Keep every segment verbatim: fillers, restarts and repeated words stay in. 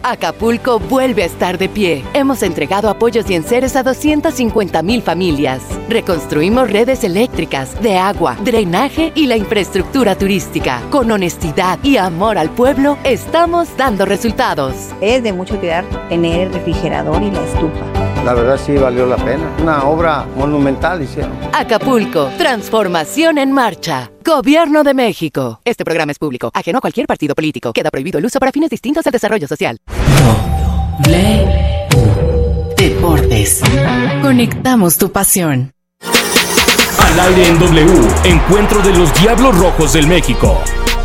Acapulco vuelve a estar de pie. Hemos entregado apoyos y enseres a doscientas cincuenta mil familias. Reconstruimos redes eléctricas, de agua, drenaje y la infraestructura turística. Con honestidad y amor al pueblo, estamos dando resultados. Es de mucha utilidad tener el refrigerador y la estufa. La verdad sí valió la pena. Una obra monumental hicieron. Acapulco, transformación en marcha. Gobierno de México. Este programa es público, ajeno a cualquier partido político. Queda prohibido el uso para fines distintos al desarrollo social. W Deportes. Conectamos tu pasión. Al aire en W, encuentro de los Diablos Rojos del México.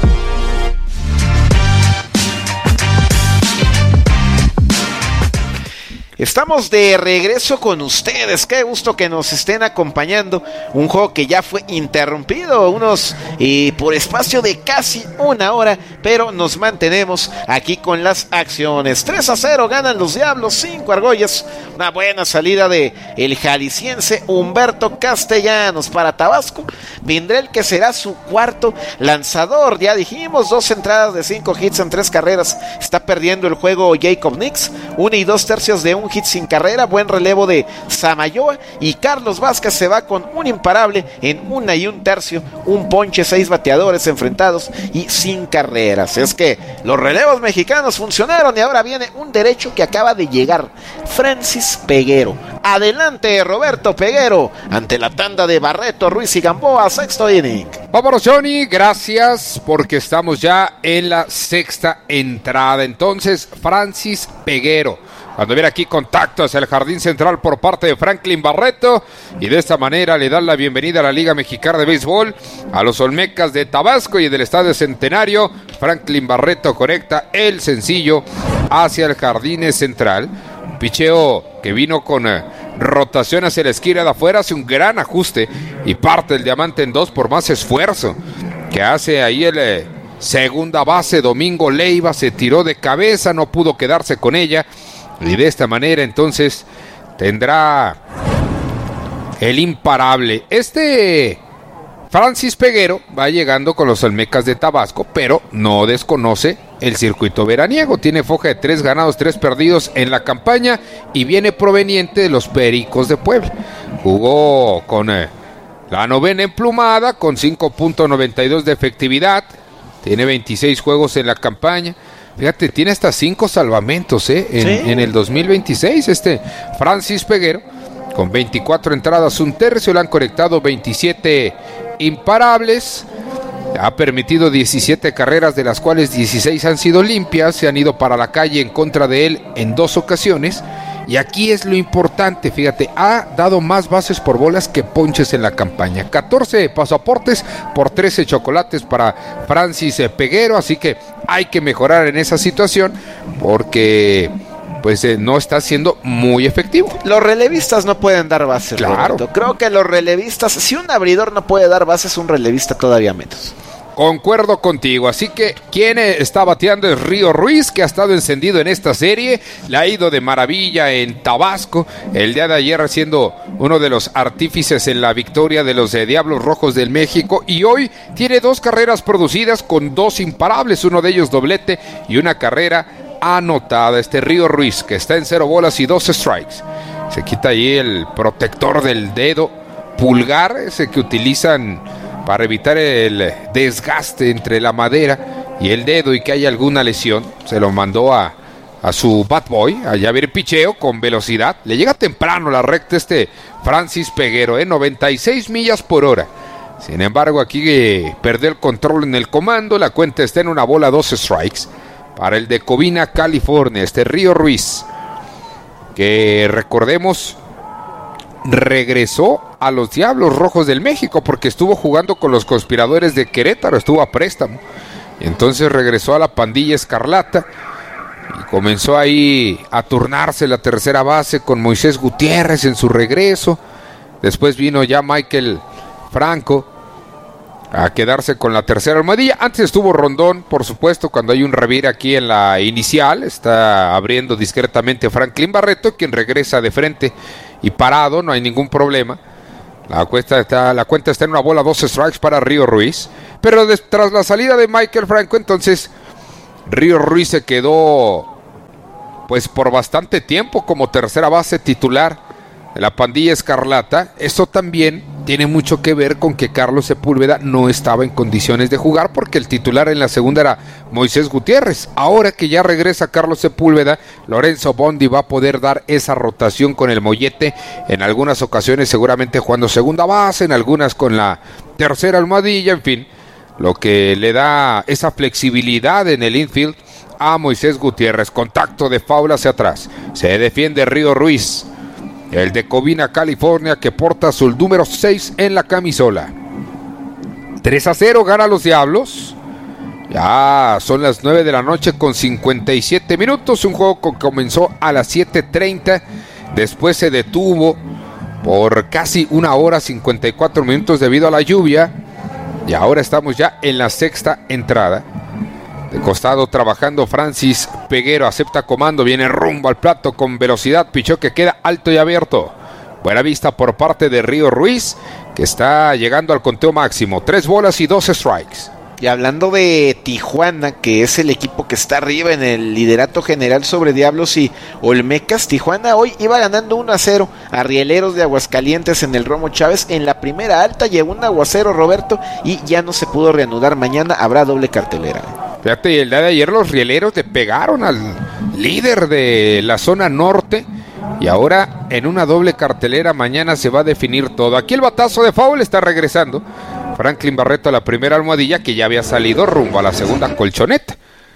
Estamos de regreso con ustedes, qué gusto que nos estén acompañando. Un juego que ya fue interrumpido unos eh, por espacio de casi una hora, pero nos mantenemos aquí con las acciones. tres a cero ganan los Diablos, cinco argollas. Una buena salida de el jalisciense Humberto Castellanos para Tabasco. Vendrá el que será su cuarto lanzador, ya dijimos, dos entradas de cinco hits en tres carreras. Está perdiendo el juego Jacob Nix, una y dos tercios de un hit sin carrera, buen relevo de Samayoa, y Carlos Vázquez se va con un imparable en una y un tercio, un ponche, seis bateadores enfrentados y sin carreras. Es que los relevos mexicanos funcionaron y ahora viene un derecho que acaba de llegar, Francis Peguero. Adelante Roberto Peguero ante la tanda de Barreto, Ruiz y Gamboa, sexto inning. Vámonos Johnny, gracias porque estamos ya en la sexta entrada. Entonces Francis Peguero, cuando viene aquí contacto hacia el jardín central por parte de Franklin Barreto, y de esta manera le dan la bienvenida a la Liga Mexicana de Béisbol a los Olmecas de Tabasco y del Estadio Centenario. Franklin Barreto conecta el sencillo hacia el jardín central. Un picheo que vino con eh, rotación hacia la esquina de afuera, hace un gran ajuste y parte el diamante en dos por más esfuerzo que hace ahí el eh, segunda base Domingo Leiva. Se tiró de cabeza, no pudo quedarse con ella. Y de esta manera entonces tendrá el imparable. Este Francis Peguero va llegando con los Olmecas de Tabasco, pero no desconoce el circuito veraniego. Tiene foja de tres ganados, tres perdidos en la campaña y viene proveniente de los Pericos de Puebla. Jugó con eh, la novena emplumada con cinco punto noventa y dos de efectividad. Tiene veintiséis juegos en la campaña. Fíjate, tiene hasta cinco salvamentos ¿eh? en, ¿Sí? en el dos mil veintiséis. Este Francis Peguero, con veinticuatro entradas, un tercio, le han conectado veintisiete imparables. Ha permitido diecisiete carreras, de las cuales dieciséis han sido limpias. Se han ido para la calle en contra de él en dos ocasiones. Y aquí es lo importante, fíjate, ha dado más bases por bolas que ponches en la campaña. catorce pasaportes por trece chocolates para Francis Peguero, así que hay que mejorar en esa situación porque pues eh, no está siendo muy efectivo. Los relevistas no pueden dar bases, claro. Roberto. Creo que los relevistas, si un abridor no puede dar bases, un relevista todavía menos. Concuerdo contigo, así que quien está bateando es Río Ruiz, que ha estado encendido en esta serie, le ha ido de maravilla en Tabasco, el día de ayer siendo uno de los artífices en la victoria de los eh, Diablos Rojos del México, y hoy tiene dos carreras producidas con dos imparables, uno de ellos doblete y una carrera anotada. Este Río Ruiz, que está en cero bolas y dos strikes, se quita ahí el protector del dedo pulgar, ese que utilizan para evitar el desgaste entre la madera y el dedo y que haya alguna lesión. Se lo mandó a, a su bat boy, allá ver picheo con velocidad. Le llega temprano la recta este Francis Peguero, ¿eh? noventa y seis millas por hora. Sin embargo, aquí eh, perdió el control en el comando. La cuenta está en una bola, dos strikes. Para el de Covina, California, este Río Ruiz, que recordemos regresó a los Diablos Rojos del México porque estuvo jugando con los Conspiradores de Querétaro, estuvo a préstamo, y entonces regresó a la pandilla escarlata y comenzó ahí a turnarse la tercera base con Moisés Gutiérrez en su regreso. Después vino ya Michael Franco a quedarse con la tercera almohadilla. Antes estuvo Rondón, por supuesto, cuando hay un revire aquí en la inicial. Está abriendo discretamente Franklin Barreto, quien regresa de frente y parado, no hay ningún problema. La cuenta está, la cuenta está en una bola, dos strikes para Río Ruiz. Pero de, tras la salida de Michael Franco, entonces Río Ruiz se quedó pues por bastante tiempo como tercera base titular de la pandilla escarlata. Eso también tiene mucho que ver con que Carlos Sepúlveda no estaba en condiciones de jugar porque el titular en la segunda era Moisés Gutiérrez. Ahora que ya regresa Carlos Sepúlveda, Lorenzo Bondi va a poder dar esa rotación con el mollete, en algunas ocasiones seguramente jugando segunda base, en algunas con la tercera almohadilla, en fin, lo que le da esa flexibilidad en el infield a Moisés Gutiérrez. Contacto de foul hacia atrás, se defiende Río Ruiz, el de Covina, California, que porta su número seis en la camisola. tres a cero gana los Diablos. Ya son las nueve de la noche con cincuenta y siete minutos. Un juego que comenzó a las siete treinta. Después se detuvo por casi una hora cincuenta y cuatro minutos debido a la lluvia. Y ahora estamos ya en la sexta entrada. De costado trabajando Francis Peguero, acepta comando, viene rumbo al plato con velocidad, pichó que queda alto y abierto. Buena vista por parte de Río Ruiz, que está llegando al conteo máximo, tres bolas y dos strikes. Y hablando de Tijuana, que es el equipo que está arriba en el liderato general sobre Diablos y Olmecas, Tijuana hoy iba ganando uno a cero a Rieleros de Aguascalientes en el Romo Chávez. En la primera alta llegó un aguacero, Roberto, y ya no se pudo reanudar. Mañana habrá doble cartelera. Fíjate, y el día de ayer los Rieleros le pegaron al líder de la zona norte. Y ahora en una doble cartelera mañana se va a definir todo. Aquí el batazo de foul está regresando Franklin Barreto a la primera almohadilla, que ya había salido rumbo a la segunda colchoneta.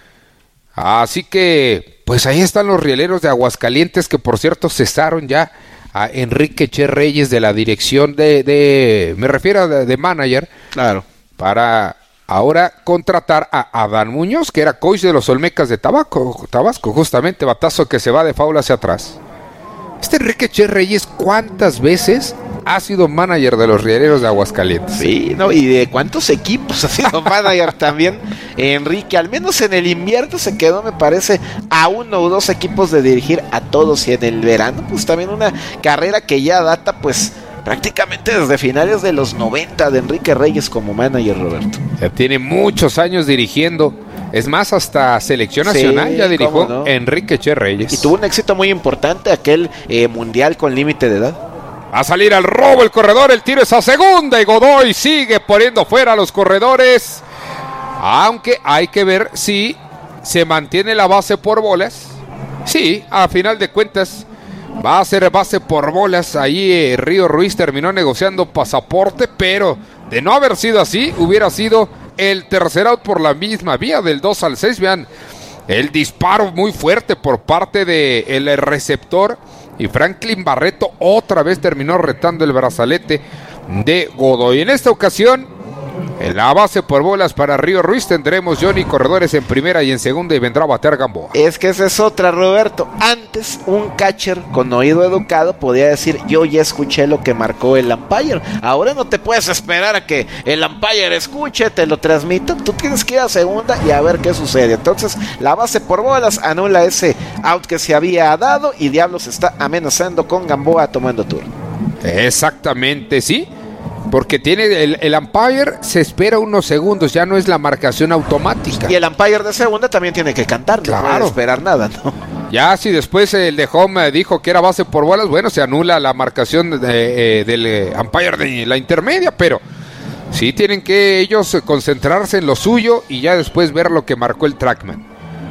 Así que pues ahí están los Rieleros de Aguascalientes, que por cierto cesaron ya a Enrique Che Reyes de la dirección de, de me refiero a de, de manager. Claro. Para ahora contratar a Adán Muñoz, que era coach de los Olmecas de Tabasco, Tabasco justamente. Batazo que se va de foul hacia atrás. Este Enrique Che Reyes, ¿cuántas veces ha sido manager de los Rieleros de Aguascalientes? Sí, no, y de cuántos equipos ha sido manager también Enrique. Al menos en el invierno se quedó, me parece, a uno o dos equipos de dirigir a todos. Y en el verano, pues también una carrera que ya data, pues prácticamente desde finales de los noventa, de Enrique Reyes como manager, Roberto. Ya tiene muchos años dirigiendo. Es más, hasta selección nacional sí, ya dirigió no. Enrique Che Reyes. Y tuvo un éxito muy importante, aquel eh, mundial con límite de edad. A salir al robo el corredor, el tiro es a segunda y Godoy sigue poniendo fuera a los corredores. Aunque hay que ver si se mantiene la base por bolas. Sí, a final de cuentas va a ser base por bolas. Ahí eh, Río Ruiz terminó negociando pasaporte, pero de no haber sido así, hubiera sido el tercer out por la misma vía, del dos al seis. Vean el disparo muy fuerte por parte del receptor, y Franklin Barreto otra vez terminó retando el brazalete de Godoy. En esta ocasión, en la base por bolas para Río Ruiz, tendremos Johnny corredores en primera y en segunda, y vendrá a batear Gamboa. Es que esa es otra, Roberto. Antes un catcher con oído educado podía decir: yo ya escuché lo que marcó el umpire. Ahora no te puedes esperar a que el umpire escuche, te lo transmita. Tú tienes que ir a segunda y a ver qué sucede. Entonces la base por bolas anula ese out que se había dado, y Diablos está amenazando con Gamboa tomando turno. Exactamente, sí. Porque tiene el, el umpire se espera unos segundos, ya no es la marcación automática. Y el umpire de segunda también tiene que cantar, no claro. puede esperar nada, ¿no? Ya si después el de home dijo que era base por bolas, bueno, se anula la marcación de, eh, del umpire de la intermedia, pero sí tienen que ellos concentrarse en lo suyo y ya después ver lo que marcó el trackman.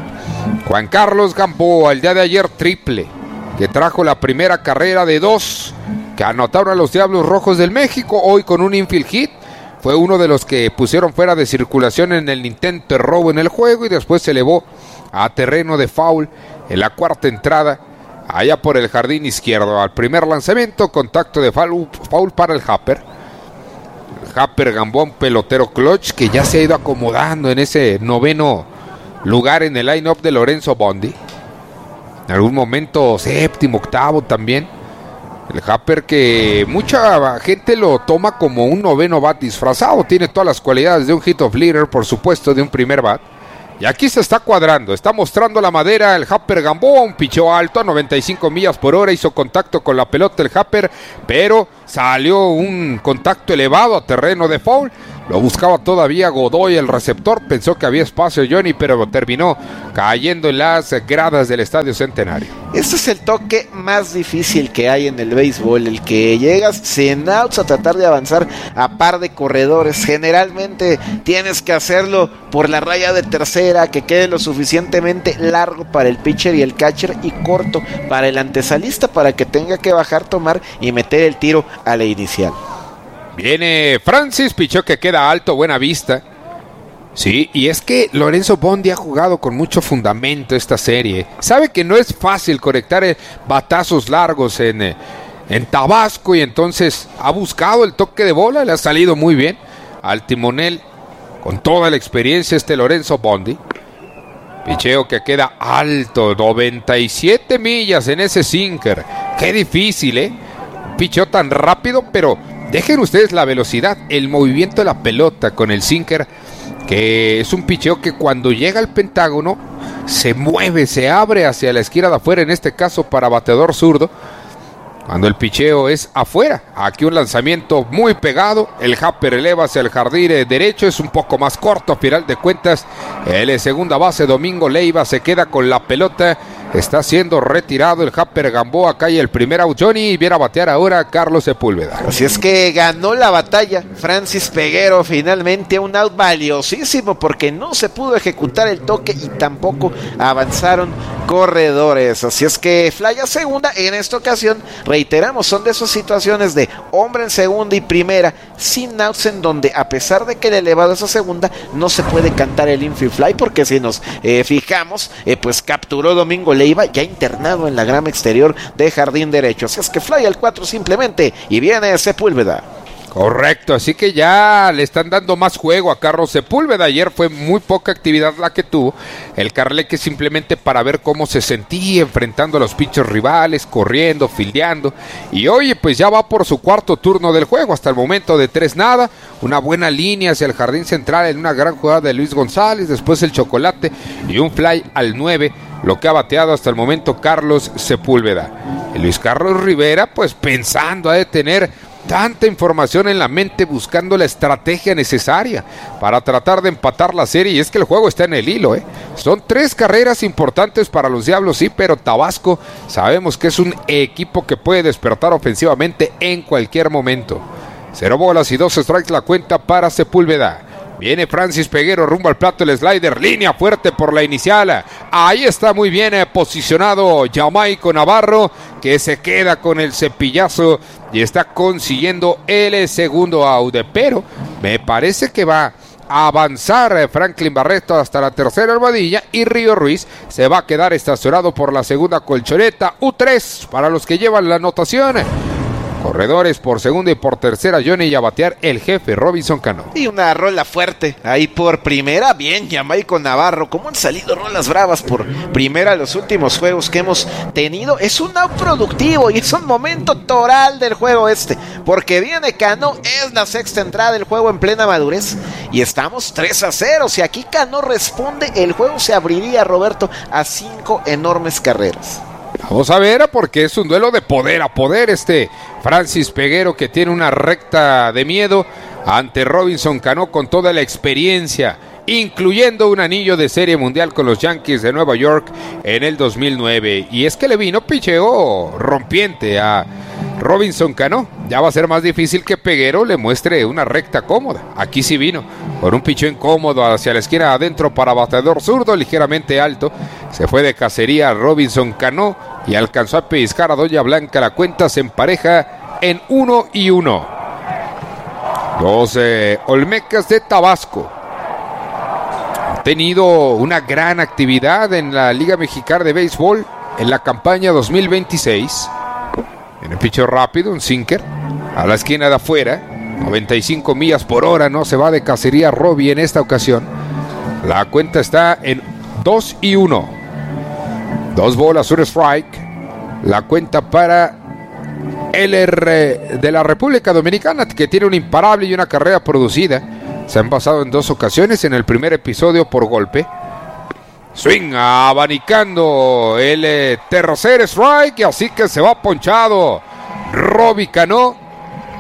Juan Carlos Gamboa, el día de ayer triple, que trajo la primera carrera de dos que anotaron a los Diablos Rojos del México, hoy con un infield hit. Fue uno de los que pusieron fuera de circulación en el intento de robo en el juego, y después se elevó a terreno de foul en la cuarta entrada, allá por el jardín izquierdo. Al primer lanzamiento, contacto de foul, foul para el Happer. El Happer Gamboa, un pelotero clutch que ya se ha ido acomodando en ese noveno lugar en el line-up de Lorenzo Bondi. En algún momento séptimo, octavo también. El Happer, que mucha gente lo toma como un noveno bat disfrazado. Tiene todas las cualidades de un hit of leader, por supuesto, de un primer bat. Y aquí se está cuadrando, está mostrando la madera el Happer Gamboa, un picheo alto a noventa y cinco millas por hora, hizo contacto con la pelota el Happer, pero salió un contacto elevado a terreno de foul. Lo buscaba todavía Godoy, el receptor. Pensó que había espacio Johnny, pero terminó cayendo en las gradas del Estadio Centenario. Este es el toque más difícil que hay en el béisbol, el que llegas sin outs a tratar de avanzar a par de corredores. Generalmente tienes que hacerlo por la raya de tercera, que quede lo suficientemente largo para el pitcher y el catcher y corto para el antesalista para que tenga que bajar, tomar y meter el tiro a la inicial. Viene Francis, pichó que queda alto, buena vista. Sí, y es que Lorenzo Bondi ha jugado con mucho fundamento esta serie. Sabe que no es fácil conectar batazos largos en, en Tabasco y entonces ha buscado el toque de bola, le ha salido muy bien al timonel con toda la experiencia este Lorenzo Bondi. Picheo que queda alto, noventa y siete millas en ese sinker. Qué difícil, ¿eh? Picheo tan rápido, pero dejen ustedes la velocidad, el movimiento de la pelota con el sinker, que es un picheo que cuando llega al pentágono se mueve, se abre hacia la esquina de afuera, en este caso para bateador zurdo, cuando el picheo es afuera. Aquí un lanzamiento muy pegado, el hopper eleva hacia el jardín derecho, es un poco más corto, a final de cuentas el segunda base Domingo Leiva se queda con la pelota. Está siendo retirado el Hopper Gamboa, cae el primer out Johnny y viene a batear ahora Carlos Sepúlveda. Así es que ganó la batalla Francis Peguero, finalmente un out valiosísimo porque no se pudo ejecutar el toque y tampoco avanzaron corredores. Así es que fly a segunda, en esta ocasión, reiteramos, son de esas situaciones de hombre en segunda y primera, sin outs, en donde a pesar de que el elevado es a segunda, no se puede cantar el infield fly, porque si nos eh, fijamos, eh, pues capturó Domingo Leiva, ya internado en la grama exterior de jardín derecho. Así es que fly al cuatro simplemente y viene Sepúlveda. Correcto, así que ya le están dando más juego a Carlos Sepúlveda. Ayer fue muy poca actividad la que tuvo el Carleque, simplemente para ver cómo se sentía enfrentando a los pitchers rivales, corriendo, fildeando. Y hoy pues ya va por su cuarto turno del juego, hasta el momento de tres nada. Una buena línea hacia el jardín central en una gran jugada de Luis González, después el chocolate y un fly al nueve. Lo que ha bateado hasta el momento Carlos Sepúlveda. Y Luis Carlos Rivera pues pensando a detener tanta información en la mente, buscando la estrategia necesaria para tratar de empatar la serie. Y es que el juego está en el hilo, ¿eh? Son tres carreras importantes para los Diablos, sí, pero Tabasco sabemos que es un equipo que puede despertar ofensivamente en cualquier momento. Cero bolas y dos strikes la cuenta para Sepúlveda. Viene Francis Peguero rumbo al plato, el slider, línea fuerte por la inicial. Ahí está muy bien eh, posicionado Jamaico Navarro, que se queda con el cepillazo y está consiguiendo el segundo out. Pero me parece que va a avanzar eh, Franklin Barreto hasta la tercera almohadilla y Río Ruiz se va a quedar estacionado por la segunda colchoneta. U tres para los que llevan la anotación. Corredores por segunda y por tercera, Johnny, y a batear el jefe Robinson Cano. Y una rola fuerte ahí por primera. Bien, Jamaico Navarro. ¿Cómo han salido rolas bravas por primera los últimos juegos que hemos tenido? Es un out productivo y es un momento toral del juego este, porque viene Cano, es la sexta entrada del juego en plena madurez y estamos tres a cero. Si aquí Cano responde, el juego se abriría, Roberto, a cinco enormes carreras. Vamos a ver, porque es un duelo de poder a poder. Este Francis Peguero, que tiene una recta de miedo ante Robinson Cano con toda la experiencia, incluyendo un anillo de Serie Mundial con los Yankees de Nueva York en el dos mil nueve. Y es que le vino picheo rompiente a Robinson Cano. Ya va a ser más difícil que Peguero le muestre una recta cómoda. Aquí sí vino con un picheo incómodo hacia la esquina adentro para bateador zurdo, ligeramente alto. Se fue de cacería Robinson Cano y alcanzó a pellizcar a Doña Blanca. La cuenta se empareja en uno y uno. Los eh, Olmecas de Tabasco han tenido una gran actividad en la Liga Mexicana de Béisbol en la campaña dos mil veintiséis. En el picheo rápido, un sinker a la esquina de afuera, noventa y cinco millas por hora, no se va de cacería Robbie en esta ocasión. La cuenta está en dos y uno. Dos bolas, un strike. La cuenta para el R de la República Dominicana, que tiene un imparable y una carrera producida. Se han pasado en dos ocasiones, en el primer episodio por golpe. Swing, abanicando el eh, tercer strike, y así que se va ponchado Robbie Cano.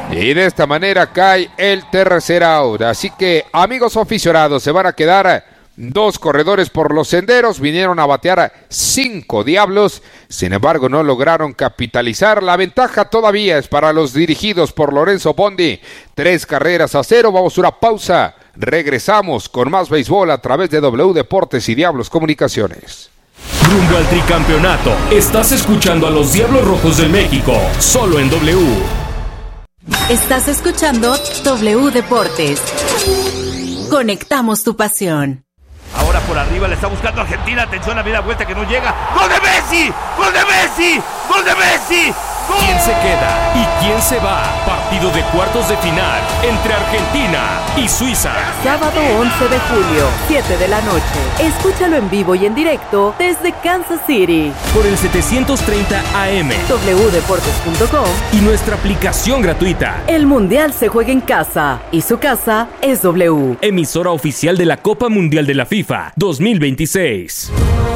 Y de esta manera cae el tercer out. Así que, amigos aficionados, se van a quedar dos corredores por los senderos. Vinieron a batear cinco Diablos. Sin embargo, no lograron capitalizar. La ventaja todavía es para los dirigidos por Lorenzo Bondi. Tres carreras a cero. Vamos a una pausa. Regresamos con más béisbol a través de W Deportes y Diablos Comunicaciones. Rumbo al tricampeonato. Estás escuchando a los Diablos Rojos del México. Solo en W. Estás escuchando W Deportes. Conectamos tu pasión. Ahora por arriba le está buscando Argentina. Atención, la media vuelta que no llega. ¡Gol de Messi! ¡Gol de Messi! ¡Gol de Messi! ¡Gol! ¿Quién se queda y quién se va? Partido de cuartos de final entre Argentina y Suiza. Sábado once de julio, siete de la noche. Escúchalo en vivo y en directo desde Kansas City. Por el setecientos treinta A M. W Deportes punto com. Y nuestra aplicación gratuita. El Mundial se juega en casa y su casa es W. Emisora oficial de la Copa Mundial de la FIFA dos mil veintiséis.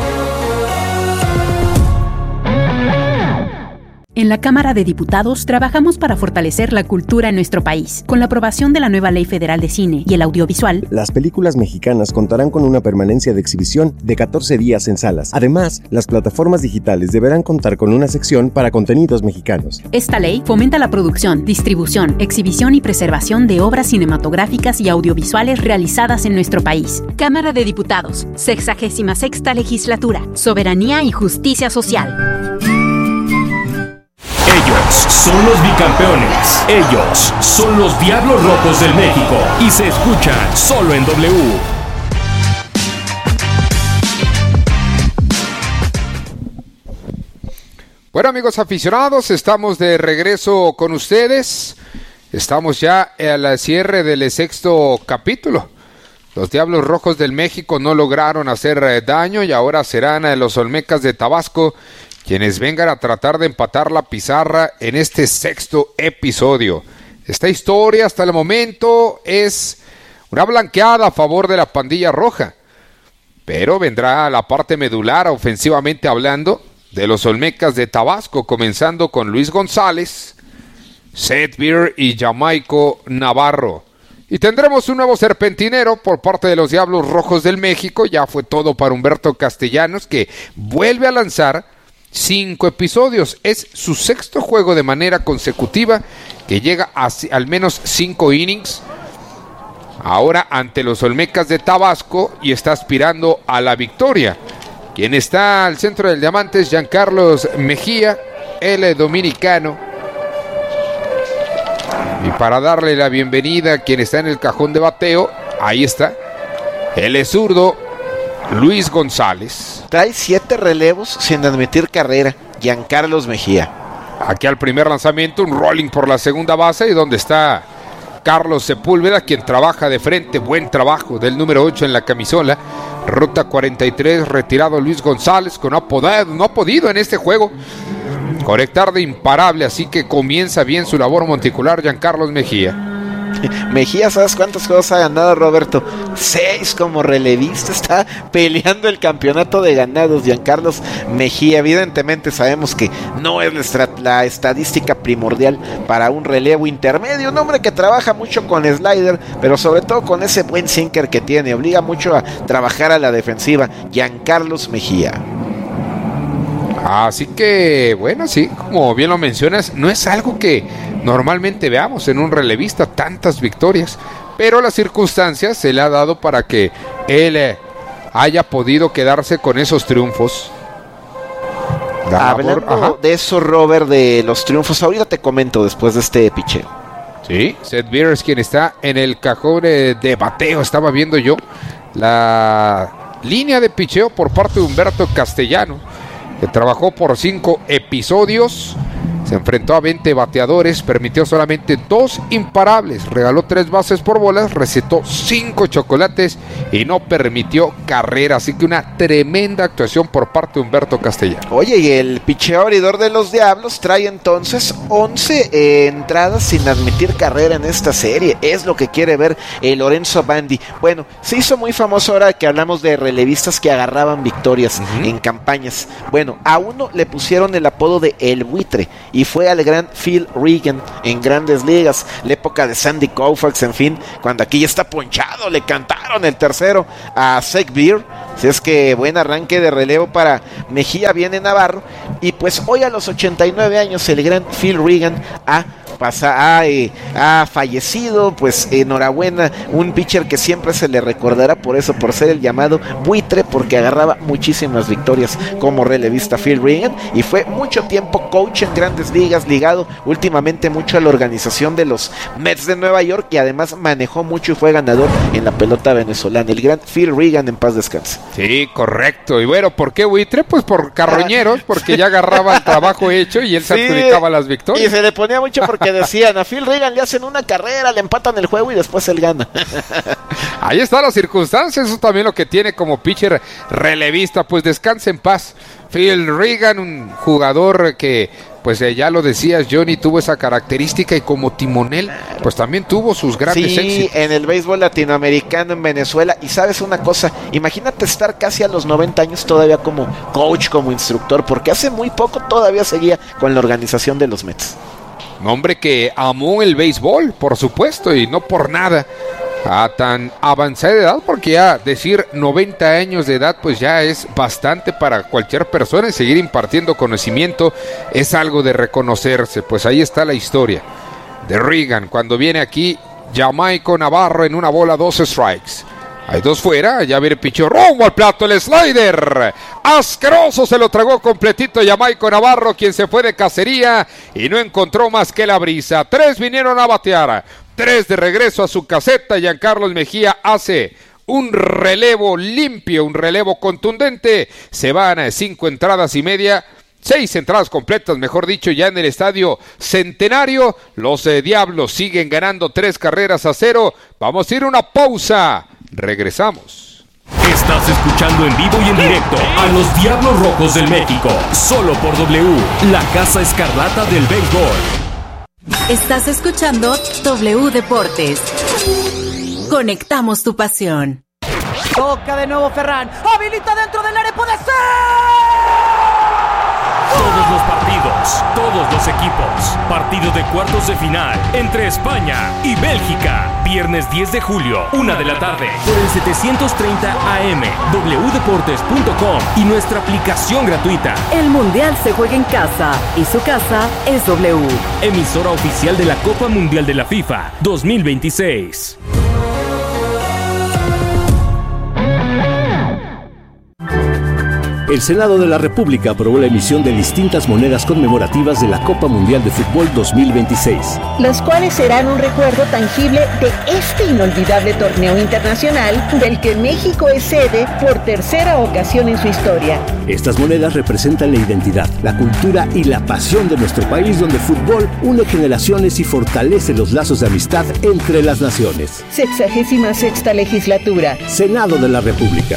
En la Cámara de Diputados trabajamos para fortalecer la cultura en nuestro país. Con la aprobación de la nueva Ley Federal de Cine y el Audiovisual, las películas mexicanas contarán con una permanencia de exhibición de catorce días en salas. Además, las plataformas digitales deberán contar con una sección para contenidos mexicanos. Esta ley fomenta la producción, distribución, exhibición y preservación de obras cinematográficas y audiovisuales realizadas en nuestro país. Cámara de Diputados, sexagésima sexta Legislatura, Soberanía y Justicia Social. Ellos son los bicampeones. Ellos son los Diablos Rojos del México. Y se escuchan solo en W. Bueno, amigos aficionados, estamos de regreso con ustedes. Estamos ya al cierre del sexto capítulo. Los Diablos Rojos del México no lograron hacer daño y ahora serán los Olmecas de Tabasco quienes vengan a tratar de empatar la pizarra en este sexto episodio. Esta historia hasta el momento es una blanqueada a favor de la pandilla roja, pero vendrá la parte medular ofensivamente hablando de los Olmecas de Tabasco, comenzando con Luis González, Seth Beer y Jamaico Navarro. Y tendremos un nuevo serpentinero por parte de los Diablos Rojos del México. Ya fue todo para Humberto Castellanos, que vuelve a lanzar cinco episodios. Es su sexto juego de manera consecutiva que llega a al menos cinco innings. Ahora ante los Olmecas de Tabasco y está aspirando a la victoria. Quien está al centro del diamante es Giancarlos Mejía, el dominicano. Y para darle la bienvenida a quien está en el cajón de bateo, ahí está, el zurdo Luis González. Trae siete relevos sin admitir carrera, Giancarlos Mejía. Aquí al primer lanzamiento, un rolling por la segunda base, y donde está Carlos Sepúlveda, quien trabaja de frente. Buen trabajo del número ocho en la camisola. Ruta cuarenta y tres, retirado Luis González, que no ha, podido, no ha podido en este juego conectar de imparable, así que comienza bien su labor monticular Giancarlos Mejía. Mejía, ¿sabes cuántos juegos ha ganado, Roberto? Seis como relevista. Está peleando el campeonato de ganados Giancarlos Mejía. Evidentemente sabemos que no es la, la estadística primordial para un relevo intermedio. Un hombre que trabaja mucho con slider, pero sobre todo con ese buen sinker que tiene. Obliga mucho a trabajar a la defensiva, Giancarlos Mejía. Así que, bueno, sí, como bien lo mencionas, no es algo que normalmente veamos en un relevista, tantas victorias, pero las circunstancias se le ha dado para que él eh, haya podido quedarse con esos triunfos. La Hablando labor, de eso, Robert, de los triunfos, ahorita te comento después de este picheo. Sí, Seth Beer es quien está en el cajón eh, de bateo. Estaba viendo yo la línea de picheo por parte de Humberto Castellano, que trabajó por cinco episodios, se enfrentó a veinte bateadores, permitió solamente dos imparables, regaló tres bases por bolas, recetó cinco chocolates y no permitió carrera. Así que una tremenda actuación por parte de Humberto Castellano. Oye, y el picheo abridor de los Diablos trae entonces once eh, entradas sin admitir carrera en esta serie. Es lo que quiere ver el Lorenzo Bondi. Bueno, se hizo muy famoso ahora que hablamos de relevistas que agarraban victorias uh-huh. en campañas. Bueno, a uno le pusieron el apodo de El Buitre, y y fue al gran Phil Regan en Grandes Ligas, la época de Sandy Koufax, en fin, cuando aquí ya está ponchado, le cantaron el tercero a Zach Beer. Si es que buen arranque de relevo para Mejía, viene Navarro, y pues hoy a los ochenta y nueve años el gran Phil Regan ha Pasa, ha, eh, ha fallecido, pues enhorabuena, un pitcher que siempre se le recordará por eso, por ser el llamado buitre, porque agarraba muchísimas victorias como relevista Phil Regan, y fue mucho tiempo coach en Grandes Ligas, ligado últimamente mucho a la organización de los Mets de Nueva York, y además manejó mucho y fue ganador en la pelota venezolana, el gran Phil Regan, en paz descanse. Sí, correcto. Y bueno, ¿por qué buitre? Pues por carroñeros, porque ya agarraba el trabajo hecho y él se sí, adjudicaba las victorias. Y se le ponía mucho porque decían, a Phil Regan le hacen una carrera, le empatan el juego y después él gana. Ahí están las circunstancias, eso también lo que tiene como pitcher relevista, pues descanse en paz. Phil Regan, un jugador que, pues eh, ya lo decías, Johnny, tuvo esa característica, y como timonel, pues también tuvo sus grandes sí, éxitos. En el béisbol latinoamericano, en Venezuela. Y sabes una cosa, imagínate estar casi a los noventa años todavía como coach, como instructor, porque hace muy poco todavía seguía con la organización de los Mets. Un hombre que amó el béisbol, por supuesto, y no por nada a tan avanzada edad, porque ya decir noventa años de edad pues ya es bastante para cualquier persona, y seguir impartiendo conocimiento es algo de reconocerse. Pues ahí está la historia de Regan cuando viene aquí Jamaico Navarro en una bola, dos strikes. Hay dos fuera, ya viene pichó rumbo al plato, el slider asqueroso, se lo tragó completito Jamaico Navarro, quien se fue de cacería y no encontró más que la brisa. Tres vinieron a batear, tres de regreso a su caseta. Giancarlos Mejía hace un relevo limpio, un relevo contundente. Se van a cinco entradas y media, seis entradas completas, mejor dicho, ya en el estadio Centenario. Los eh, Diablos siguen ganando tres carreras a cero. Vamos a ir a una pausa. Regresamos. Estás escuchando en vivo y en directo a los Diablos Rojos del México, solo por W, la Casa Escarlata del Béisbol. Estás escuchando W Deportes. Conectamos tu pasión. Toca de nuevo Ferran. Habilita dentro del área. ¡Puede ser! Todos los partidos, todos los equipos. Partido de cuartos de final entre España y Bélgica. Viernes diez de julio, una de la tarde. Por el setecientos treinta A M, w deportes punto com y nuestra aplicación gratuita. El Mundial se juega en casa y su casa es W. Emisora oficial de la Copa Mundial de la FIFA dos mil veintiséis. El Senado de la República aprobó la emisión de distintas monedas conmemorativas de la Copa Mundial de Fútbol dos mil veintiséis. Las cuales serán un recuerdo tangible de este inolvidable torneo internacional del que México es sede por tercera ocasión en su historia. Estas monedas representan la identidad, la cultura y la pasión de nuestro país, donde el fútbol une generaciones y fortalece los lazos de amistad entre las naciones. Sexagésima sexta legislatura. Senado de la República.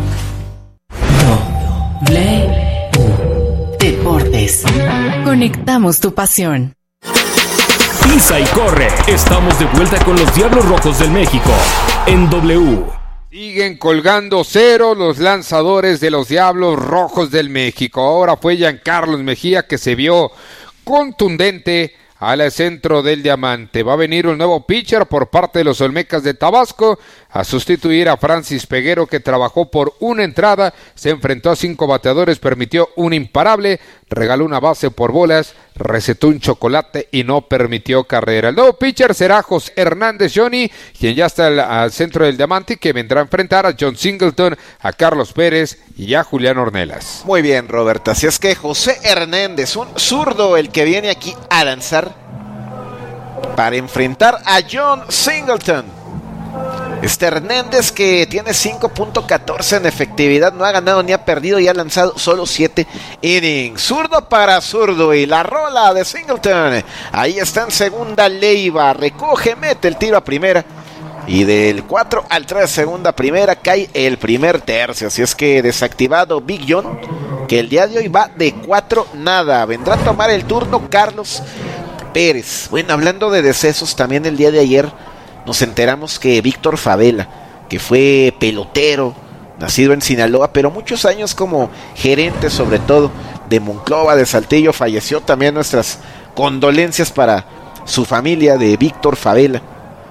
W Deportes. Conectamos tu pasión. Pisa y corre. Estamos de vuelta con los Diablos Rojos del México en W. Siguen colgando cero los lanzadores de los Diablos Rojos del México. Ahora fue Giancarlos Mejía que se vio contundente al centro del diamante. Va a venir un nuevo pitcher por parte de los Olmecas de Tabasco a sustituir a Francis Peguero, que trabajó por una entrada, se enfrentó a cinco bateadores, permitió un imparable, regaló una base por bolas, recetó un chocolate y no permitió carrera. El nuevo pitcher será José Hernández Johnny, quien ya está al, al centro del diamante, que vendrá a enfrentar a John Singleton, a Carlos Pérez y a Julián Ornelas. Muy bien, Roberto, así es que José Hernández, un zurdo, el que viene aquí a lanzar para enfrentar a John Singleton. Este Hernández, que tiene cinco punto catorce en efectividad, no ha ganado ni ha perdido y ha lanzado solo siete innings. Zurdo para zurdo, y la rola de Singleton. Ahí está en segunda Leiva, recoge, mete el tiro a primera. Y del cuatro al tres, segunda primera, cae el primer tercio. Así es que desactivado Big John, que el día de hoy va de cuatro nada. Vendrá a tomar el turno Carlos Pérez. Bueno, hablando de decesos, también el día de ayer nos enteramos que Víctor Favela, que fue pelotero, nacido en Sinaloa, pero muchos años como gerente sobre todo de Monclova, de Saltillo, falleció. También nuestras condolencias para su familia de Víctor Favela.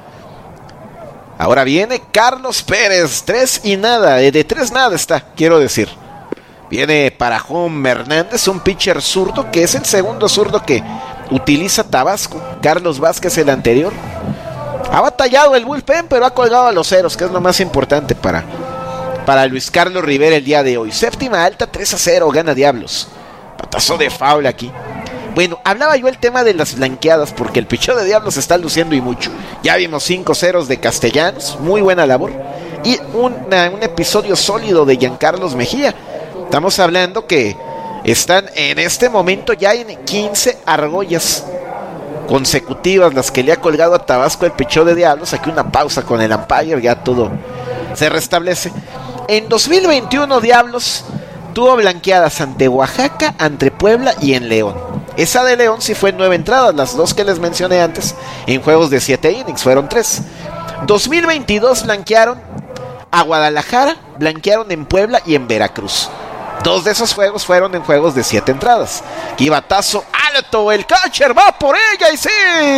Ahora viene Carlos Pérez, tres y nada, de tres nada está, quiero decir. Viene para Home Hernández, un pitcher zurdo, que es el segundo zurdo que utiliza Tabasco. Carlos Vázquez, el anterior. Ha batallado el bullpen, pero ha colgado a los ceros, que es lo más importante para, para Luis Carlos Rivera el día de hoy. Séptima alta, tres a cero, gana Diablos. Patazo de foul aquí. Bueno, hablaba yo el tema de las blanqueadas, porque el picheo de Diablos se está luciendo y mucho. Ya vimos cinco ceros de Castellanos, muy buena labor. Y una, un episodio sólido de Giancarlos Mejía. Estamos hablando que están en este momento ya en quince argollas consecutivas las que le ha colgado a Tabasco el picheo de Diablos. Aquí una pausa con el umpire, ya todo se restablece. En dos mil veintiuno Diablos tuvo blanqueadas ante Oaxaca, ante Puebla y en León. Esa de León sí fue en nueve entradas, las dos que les mencioné antes, en juegos de siete innings, fueron tres. dos mil veintidós blanquearon a Guadalajara, blanquearon en Puebla y en Veracruz. Dos de esos juegos fueron en juegos de siete entradas. Aquí batazo alto, el catcher va por ella y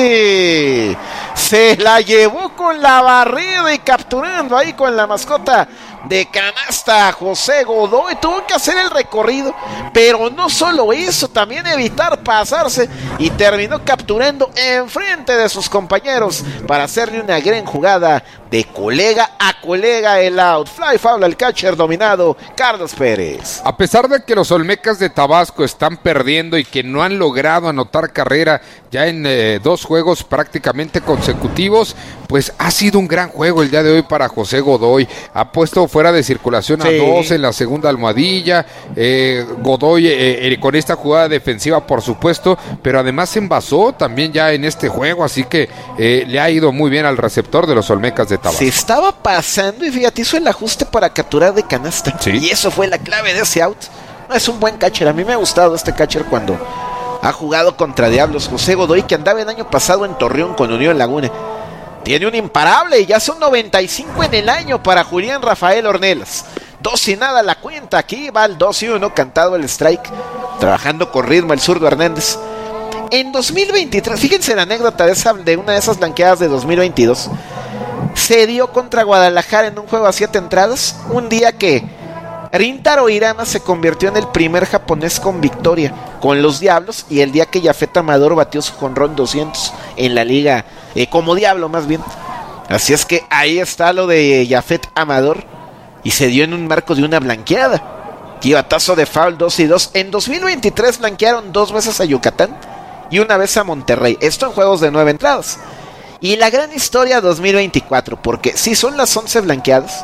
sí, se la llevó con la barrida y capturando ahí con la mascota de canasta José Godoy. Tuvo que hacer el recorrido, pero no solo eso, también evitar pasarse, y terminó capturando enfrente de sus compañeros para hacerle una gran jugada de colega a colega. El out, fly foul al catcher dominado Carlos Pérez. A pesar de que los Olmecas de Tabasco están perdiendo y que no han logrado anotar carrera ya en eh, dos juegos prácticamente consecutivos, pues ha sido un gran juego el día de hoy para José Godoy. Ha puesto fuera de circulación a sí. dos en la segunda almohadilla. eh, Godoy eh, eh, con esta jugada defensiva, por supuesto, pero además se envasó también ya en este juego, así que eh, le ha ido muy bien al receptor de los Olmecas de Tabasco. Se estaba pasando y fíjate, hizo el ajuste para capturar de canasta, ¿sí? Y eso fue la clave de ese out. No, es un buen catcher, a mí me ha gustado este catcher cuando ha jugado contra Diablos. José Godoy, que andaba el año pasado en Torreón con Unión Laguna, tiene un imparable y ya son noventa y cinco en el año para Julián Rafael Ornelas. Dos y nada la cuenta, aquí va el dos y uno, cantado el strike, trabajando con ritmo el zurdo Hernández. En dos mil veintitrés, fíjense la anécdota de, esa, de una de esas blanqueadas de dos mil veintidós, se dio contra Guadalajara en un juego a siete entradas, un día que Rintaro Hirama se convirtió en el primer japonés con victoria con los Diablos, y el día que Yafet Amador batió su jonrón doscientos en la liga, eh, como Diablo más bien. Así es que ahí está lo de Yafet Amador, y se dio en un marco de una blanqueada. Aquí batazo de foul, dos y dos. En dos mil veintitrés blanquearon dos veces a Yucatán y una vez a Monterrey, esto en juegos de nueve entradas. Y la gran historia dos mil veinticuatro, porque si son las once blanqueadas,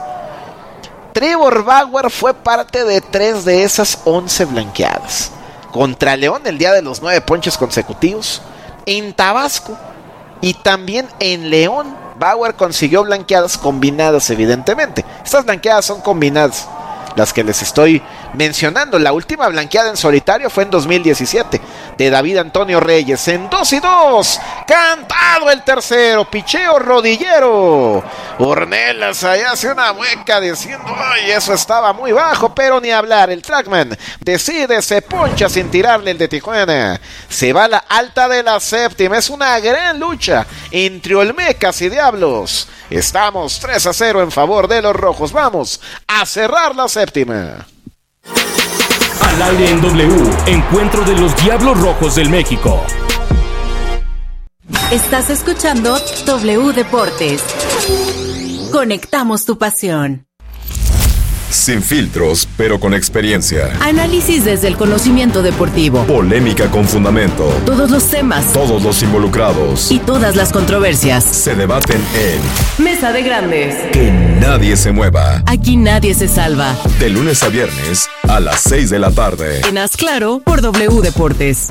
Trevor Bauer fue parte de tres de esas once blanqueadas. Contra León, el día de los nueve ponches consecutivos. En Tabasco y también en León, Bauer consiguió blanqueadas combinadas, evidentemente. Estas blanqueadas son combinadas, las que les estoy mencionando. La última blanqueada en solitario fue en dos mil diecisiete, de David Antonio Reyes, en dos y dos, cantado el tercero, picheo rodillero. Ornelas ahí hace una mueca diciendo, ay, eso estaba muy bajo, pero ni hablar. El trackman decide, se poncha sin tirarle el de Tijuana. Se va a la alta de la séptima. Es una gran lucha entre Olmecas y Diablos. Estamos tres a cero en favor de los rojos. Vamos a cerrar la séptima. Al aire en W, encuentro de los Diablos Rojos del México. Estás escuchando W Deportes. Conectamos tu pasión. Sin filtros, pero con experiencia. Análisis desde el conocimiento deportivo. Polémica con fundamento. Todos los temas. Todos los involucrados. Y todas las controversias. Se debaten en Mesa de Grandes. Que nadie se mueva. Aquí nadie se salva. De lunes a viernes a las seis de la tarde. En Haz Claro por W Deportes.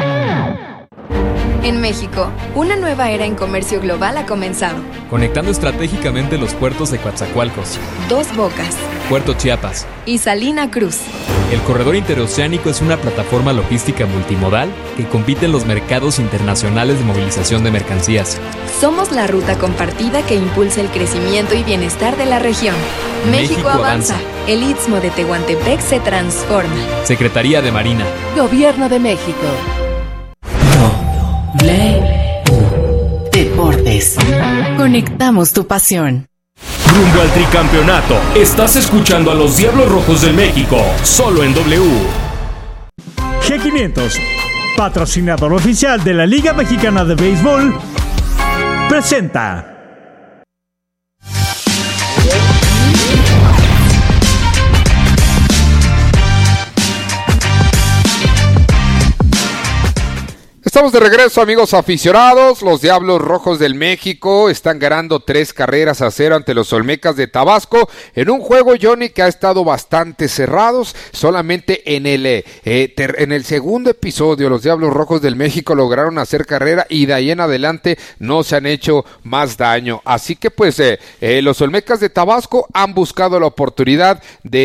En México, una nueva era en comercio global ha comenzado. Conectando estratégicamente los puertos de Coatzacoalcos, Dos Bocas, Puerto Chiapas y Salina Cruz. El corredor interoceánico es una plataforma logística multimodal que compite en los mercados internacionales de movilización de mercancías. Somos la ruta compartida que impulsa el crecimiento y bienestar de la región. México, México avanza. avanza. El Istmo de Tehuantepec se transforma. Secretaría de Marina. Gobierno de México. W. Deportes. Conectamos tu pasión. Rumbo al tricampeonato. Estás escuchando a los Diablos Rojos del México, solo en W. G quinientos, patrocinador oficial de la Liga Mexicana de Béisbol, presenta. Estamos de regreso, amigos aficionados. Los Diablos Rojos del México están ganando tres carreras a cero ante los Olmecas de Tabasco en un juego, Johnny, que ha estado bastante cerrados. Solamente en el eh, ter, en el segundo episodio los Diablos Rojos del México lograron hacer carrera y de ahí en adelante no se han hecho más daño. Así que pues eh, eh, los Olmecas de Tabasco han buscado la oportunidad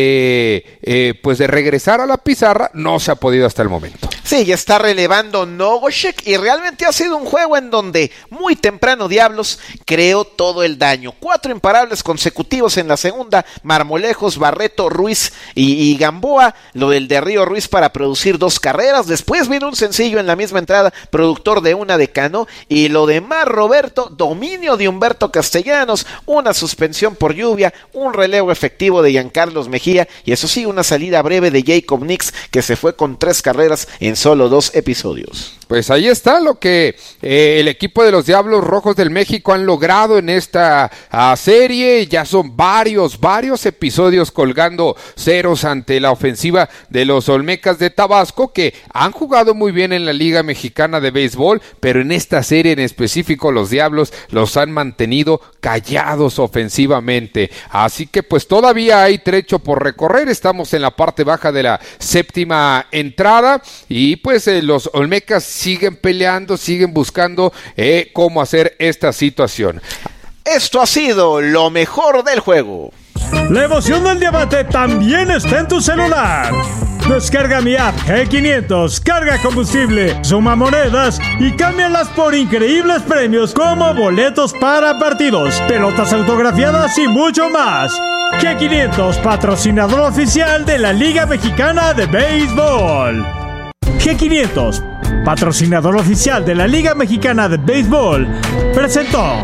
de eh, pues de regresar a la pizarra. No se ha podido hasta el momento. Sí, ya está relevando Nogoshek y realmente ha sido un juego en donde muy temprano Diablos creó todo el daño. Cuatro imparables consecutivos en la segunda, Marmolejos, Barreto, Ruiz y, y Gamboa, lo del de Río Ruiz para producir dos carreras. Después vino un sencillo en la misma entrada, productor de una de Cano, y lo de Mar Roberto, dominio de Humberto Castellanos, una suspensión por lluvia, un relevo efectivo de Giancarlos Mejía y eso sí, una salida breve de Jacob Nix que se fue con tres carreras en solo dos episodios. Pues ahí está lo que eh, el equipo de los Diablos Rojos del México han logrado en esta uh, serie. Ya son varios, varios episodios colgando ceros ante la ofensiva de los Olmecas de Tabasco, que han jugado muy bien en la Liga Mexicana de Béisbol, pero en esta serie en específico los Diablos los han mantenido callados ofensivamente. Así que pues todavía hay trecho por recorrer. Estamos en la parte baja de la séptima entrada y pues eh, los Olmecas siguen peleando, siguen buscando eh, cómo hacer esta situación. Esto ha sido lo mejor del juego. La emoción del diamante también está en tu celular. Descarga mi app G quinientos, carga combustible, suma monedas y cámbialas por increíbles premios como boletos para partidos, pelotas autografiadas y mucho más. G quinientos, patrocinador oficial de la Liga Mexicana de Béisbol. G quinientos, patrocinador oficial de la Liga Mexicana de Béisbol, presentó.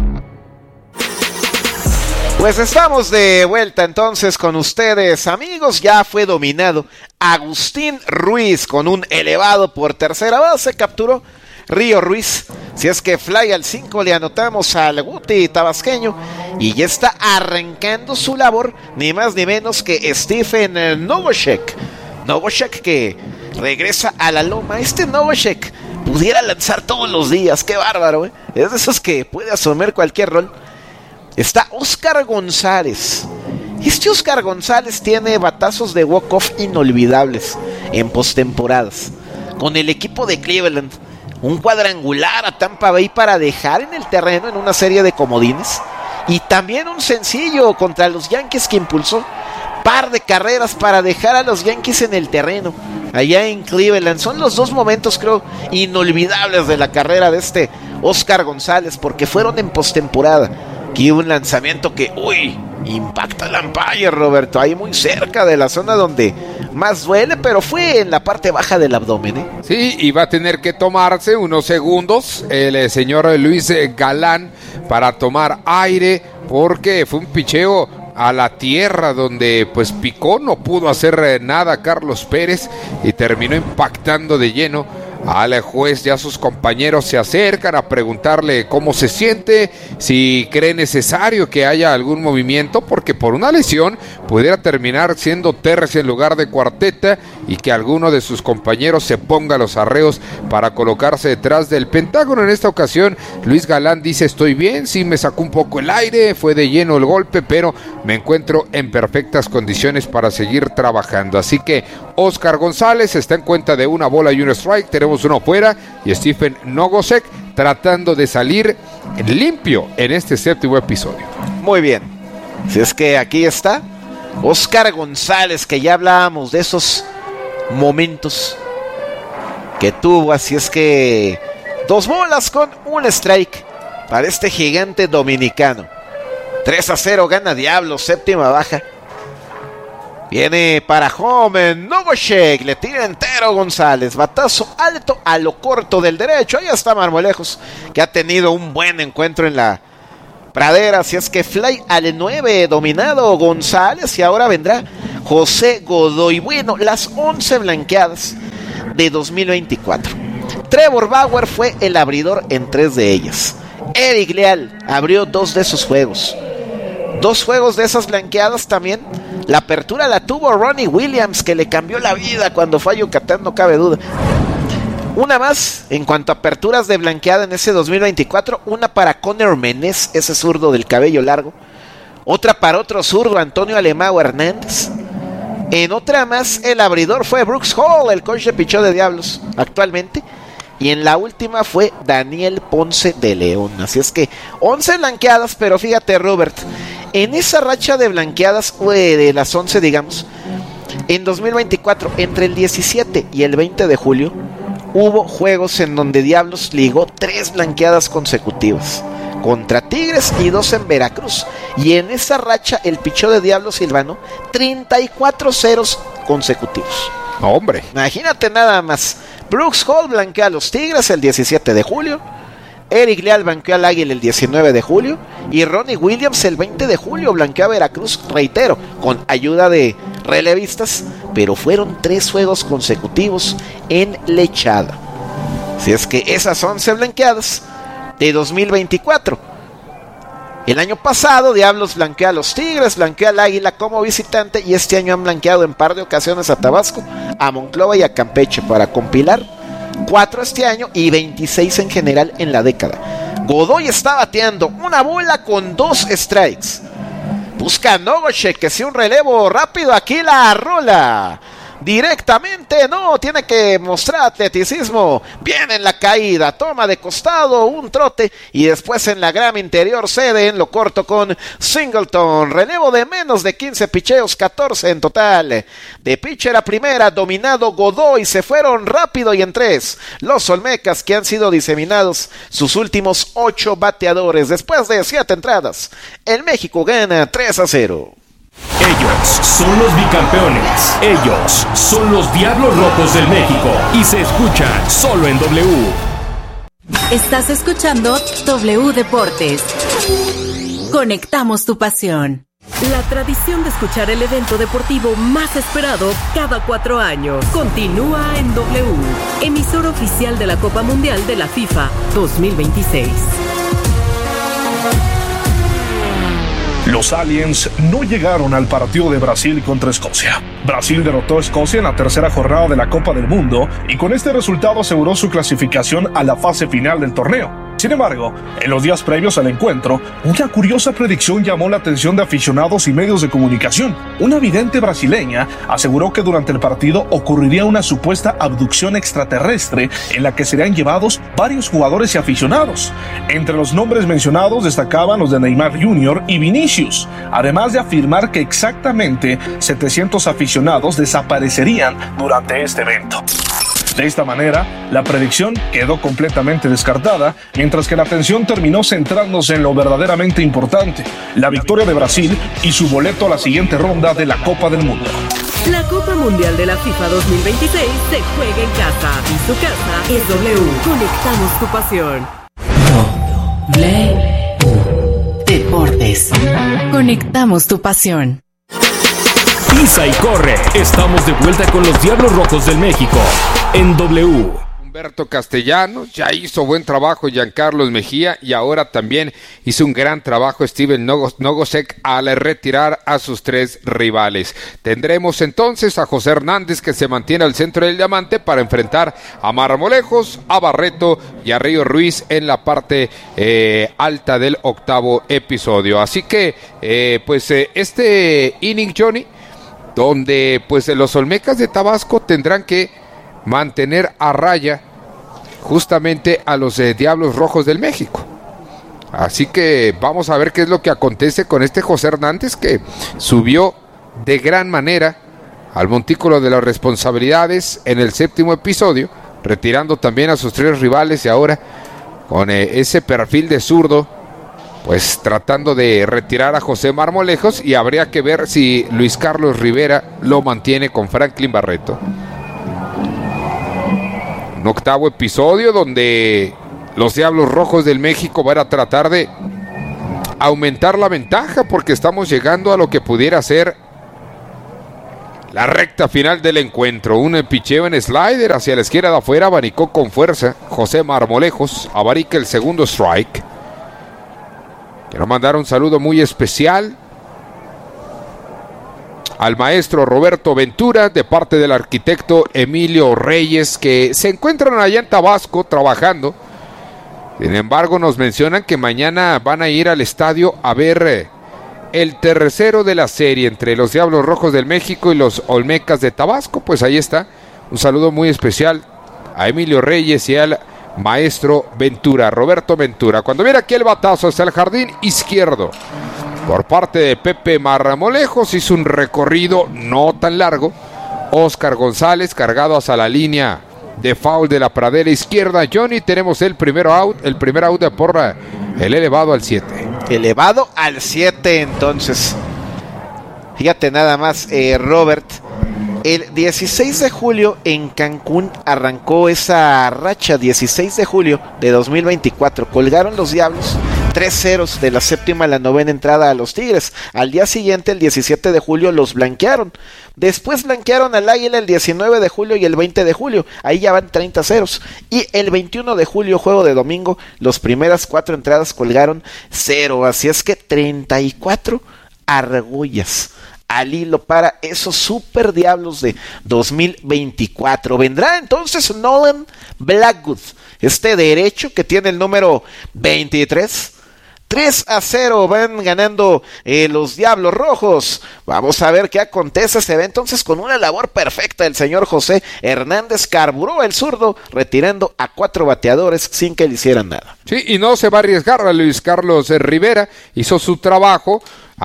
Pues estamos de vuelta entonces con ustedes, amigos. Ya fue dominado Agustín Ruiz con un elevado por tercera base, capturó Río Ruiz. Si es que fly al cinco le anotamos al Guti tabasqueño y ya está arrancando su labor, ni más ni menos que Stephen Nogoshek. Nogoshek que regresa a la loma. Este Nogoshek pudiera lanzar todos los días, qué bárbaro, ¿eh? Es de esos que puede asumir cualquier rol. Está Oscar González. Este Oscar González tiene batazos de walk-off inolvidables en postemporadas. Con el equipo de Cleveland, un cuadrangular a Tampa Bay para dejar en el terreno en una serie de comodines. Y también un sencillo contra los Yankees que impulsó. Par de carreras para dejar a los Yankees en el terreno allá en Cleveland. Son los dos momentos, creo, inolvidables de la carrera de este Oscar González, porque fueron en postemporada. Aquí un lanzamiento que, uy, impacta el umpire, Roberto, ahí muy cerca de la zona donde más duele, pero fue en la parte baja del abdomen, ¿eh? Sí, y va a tener que tomarse unos segundos el eh, señor Luis Galán para tomar aire, porque fue un picheo a la tierra donde pues picó, no pudo hacer eh, nada Carlos Pérez y terminó impactando de lleno al juez. Ya sus compañeros se acercan a preguntarle cómo se siente, si cree necesario que haya algún movimiento, porque por una lesión pudiera terminar siendo tercia en lugar de cuarteta y que alguno de sus compañeros se ponga los arreos para colocarse detrás del Pentágono. En esta ocasión Luis Galán dice: estoy bien, sí me sacó un poco el aire, fue de lleno el golpe, pero me encuentro en perfectas condiciones para seguir trabajando. Así que Oscar González está en cuenta de una bola y un strike, tenemos uno fuera, y Stephen Nogoshek tratando de salir limpio en este séptimo episodio. Muy bien, si es que aquí está Oscar González, que ya hablábamos de esos momentos que tuvo, así es que dos bolas con un strike para este gigante dominicano. tres a cero gana Diablos, séptima baja. Viene para home, Nogoshek, le tira entero González, batazo alto a lo corto del derecho. Ahí está Marmolejos, que ha tenido un buen encuentro en la pradera, así es que fly al nueve, dominado González, y ahora vendrá José Godoy. Bueno, las once blanqueadas de dos mil veinticuatro. Trevor Bauer fue el abridor en tres de ellas. Eric Leal abrió dos de esos juegos. Dos juegos de esas blanqueadas también. La apertura la tuvo Ronnie Williams, que le cambió la vida cuando fue a Yucatán, no cabe duda. Una más en cuanto a aperturas de blanqueada en ese dos mil veinticuatro. Una para Conner Menez, ese zurdo del cabello largo. Otra para otro zurdo, Antonio Alemao Hernández. En otra más, el abridor fue Brooks Hall, el coach de picheo de Diablos actualmente. Y en la última fue Daniel Ponce de León. Así es que once blanqueadas, pero fíjate, Robert, en esa racha de blanqueadas, de las once, digamos, en dos mil veinticuatro, entre el diecisiete y el veinte de julio, hubo juegos en donde Diablos ligó tres blanqueadas consecutivas. Contra Tigres y dos en Veracruz. Y en esa racha, el picheo de Diablos silvano, treinta y cuatro ceros consecutivos. No, hombre. Imagínate nada más. Brooks Hall blanquea a los Tigres el diecisiete de julio. Eric Leal blanqueó al Águila el diecinueve de julio. Y Ronnie Williams el veinte de julio blanqueó a Veracruz, reitero, con ayuda de relevistas. Pero fueron tres juegos consecutivos en lechada. Si es que esas once blanqueadas de dos mil veinticuatro. El año pasado Diablos blanquea a los Tigres, blanquea al Águila como visitante, y este año han blanqueado en par de ocasiones a Tabasco, a Monclova y a Campeche, para compilar cuatro este año y veintiséis en general en la década. Godoy está bateando una bola con dos strikes. Busca Nogoshek, que sea un relevo rápido, aquí la rola directamente, no, tiene que mostrar atleticismo. Viene en la caída, toma de costado, un trote, y después en la grama interior cede en lo corto con Singleton. Relevo de menos de quince picheos, catorce en total. De pitcher a primera, dominado Godoy, se fueron rápido y en tres. Los Olmecas, que han sido diseminados sus últimos ocho bateadores después de siete entradas. El México gana tres a cero. Ellos son los bicampeones. Ellos son los Diablos Rojos del México. Y se escuchan solo en W. Estás escuchando W Deportes. Conectamos tu pasión. La tradición de escuchar el evento deportivo más esperado cada cuatro años continúa en W, emisor oficial de la Copa Mundial de la FIFA dos mil veintiséis. Los Aliens no llegaron al partido de Brasil contra Escocia. Brasil derrotó a Escocia en la tercera jornada de la Copa del Mundo y con este resultado aseguró su clasificación a la fase final del torneo. Sin embargo, en los días previos al encuentro, una curiosa predicción llamó la atención de aficionados y medios de comunicación. Una vidente brasileña aseguró que durante el partido ocurriría una supuesta abducción extraterrestre en la que serían llevados varios jugadores y aficionados. Entre los nombres mencionados destacaban los de Neymar junior y Vinicius, además de afirmar que exactamente setecientos aficionados desaparecerían durante este evento. De esta manera, la predicción quedó completamente descartada, mientras que la atención terminó centrándose en lo verdaderamente importante, la victoria de Brasil y su boleto a la siguiente ronda de la Copa del Mundo. La Copa Mundial de la FIFA dos mil veintiséis se juega en casa y su casa es W. Conectamos tu pasión. W Deportes. Conectamos tu pasión. Pisa y corre. Estamos de vuelta con los Diablos Rojos del México en W. Humberto Castellanos ya hizo buen trabajo Giancarlos Mejía y ahora también hizo un gran trabajo Steven Nogosek al retirar a sus tres rivales. Tendremos entonces a José Hernández, que se mantiene al centro del diamante para enfrentar a Marmolejos, a Barreto y a Río Ruiz en la parte eh, alta del octavo episodio. Así que eh, pues eh, este inning, Johnny, donde pues los Olmecas de Tabasco tendrán que mantener a raya justamente a los eh, Diablos Rojos del México. Así que vamos a ver qué es lo que acontece con este José Hernández, que subió de gran manera al montículo de las responsabilidades en el séptimo episodio, retirando también a sus tres rivales y ahora con eh, ese perfil de zurdo, pues tratando de retirar a José Marmolejos, y habría que ver si Luis Carlos Rivera lo mantiene con Franklin Barreto. Un octavo episodio donde los Diablos Rojos del México van a tratar de aumentar la ventaja, porque estamos llegando a lo que pudiera ser la recta final del encuentro. Un picheo en slider hacia la izquierda de afuera, abanicó con fuerza José Marmolejos, abarica el segundo strike. Quiero mandar un saludo muy especial al maestro Roberto Ventura, de parte del arquitecto Emilio Reyes, que se encuentran allá en Tabasco trabajando. Sin embargo, nos mencionan que mañana van a ir al estadio a ver eh, el tercero de la serie entre los Diablos Rojos del México y los Olmecas de Tabasco. Pues ahí está, un saludo muy especial a Emilio Reyes y al maestro Ventura, Roberto Ventura. Cuando viene aquí el batazo hacia el jardín izquierdo por parte de Pepe Marmolejos, hizo un recorrido no tan largo. Oscar González cargado hacia la línea de foul de la pradera izquierda. Johnny, tenemos el primer out, el primer out de porra, el elevado al siete. Elevado al siete, entonces. Fíjate nada más, eh, Robert. El dieciséis de julio en Cancún arrancó esa racha, dieciséis de julio de dos mil veinticuatro. Colgaron los Diablos tres ceros de la séptima a la novena entrada a los Tigres. Al día siguiente, el diecisiete de julio, los blanquearon. Después blanquearon al Águila el diecinueve de julio y el veinte de julio. Ahí ya van treinta ceros. Y el veintiuno de julio, juego de domingo, las primeras cuatro entradas colgaron cero. Así es que treinta y cuatro argollas al hilo para esos Super Diablos de dos mil veinticuatro. Vendrá entonces Nolan Blackwood, este derecho que tiene el número veintitrés. tres a cero van ganando eh, los Diablos Rojos. Vamos a ver qué acontece. Se ve entonces con una labor perfecta el señor José Hernández. Carburó el zurdo, retirando a cuatro bateadores sin que le hicieran nada. Sí, y no se va a arriesgar. A Luis Carlos Rivera hizo su trabajo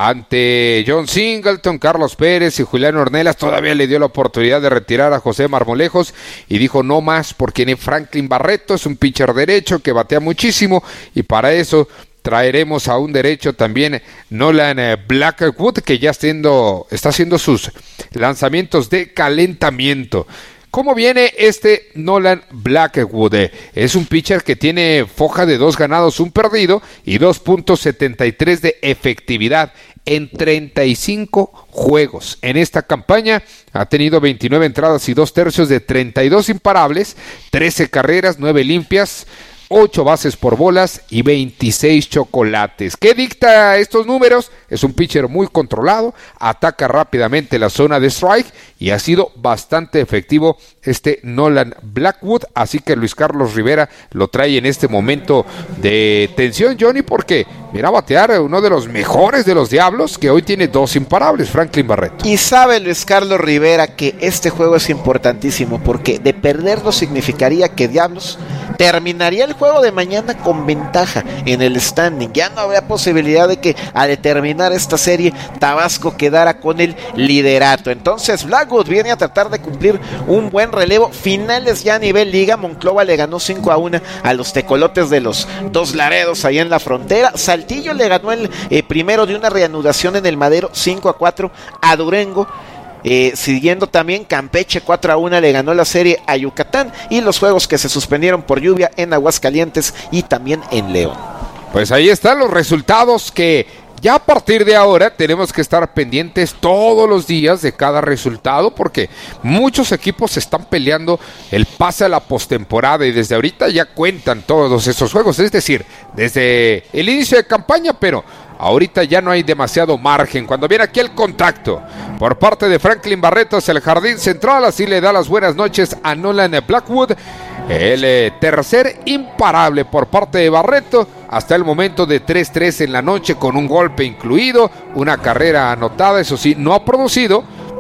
ante John Singleton, Carlos Pérez y Julián Ornelas. Todavía le dio la oportunidad de retirar a José Marmolejos y dijo no más, porque Franklin Barreto es un pitcher derecho que batea muchísimo, y para eso traeremos a un derecho también, Nolan Blackwood, que ya siendo, está haciendo sus lanzamientos de calentamiento. ¿Cómo viene este Nolan Blackwood? Es un pitcher que tiene foja de dos ganados, un perdido y dos punto setenta y tres de efectividad en treinta y cinco juegos. En esta campaña ha tenido veintinueve entradas y dos tercios de treinta y dos imparables, trece carreras, nueve limpias, ocho bases por bolas y veintiséis chocolates. ¿Qué dicta estos números? Es un pitcher muy controlado, ataca rápidamente la zona de strike y ha sido bastante efectivo este Nolan Blackwood, así que Luis Carlos Rivera lo trae en este momento de tensión, Johnny, porque mira batear uno de los mejores de los Diablos, que hoy tiene dos imparables, Franklin Barreto. Y sabe Luis Carlos Rivera que este juego es importantísimo, porque de perderlo significaría que Diablos terminaría el juego de mañana con ventaja en el standing. Ya no habría posibilidad de que al terminar esta serie Tabasco quedara con el liderato. Entonces Blackwood viene a tratar de cumplir un buen relevo. Finales ya a nivel liga. Monclova le ganó cinco a uno a los tecolotes de los Dos Laredos ahí en la frontera. Saltillo le ganó el eh, primero de una reanudación en el Madero cinco a cuatro a Durango. Eh, siguiendo también Campeche cuatro a uno le ganó la serie a Yucatán, y los juegos que se suspendieron por lluvia en Aguascalientes y también en León. Pues ahí están los resultados que ya a partir de ahora tenemos que estar pendientes todos los días de cada resultado, porque muchos equipos están peleando el pase a la postemporada y desde ahorita ya cuentan todos esos juegos, es decir, desde el inicio de campaña, pero ahorita ya no hay demasiado margen. Cuando viene aquí el contacto por parte de Franklin Barreto hacia el jardín central, así le da las buenas noches a Nolan Blackwood. El eh, tercer imparable por parte de Barreto hasta el momento de tres tres en la noche, con un golpe incluido, una carrera anotada. Eso sí, no ha producido,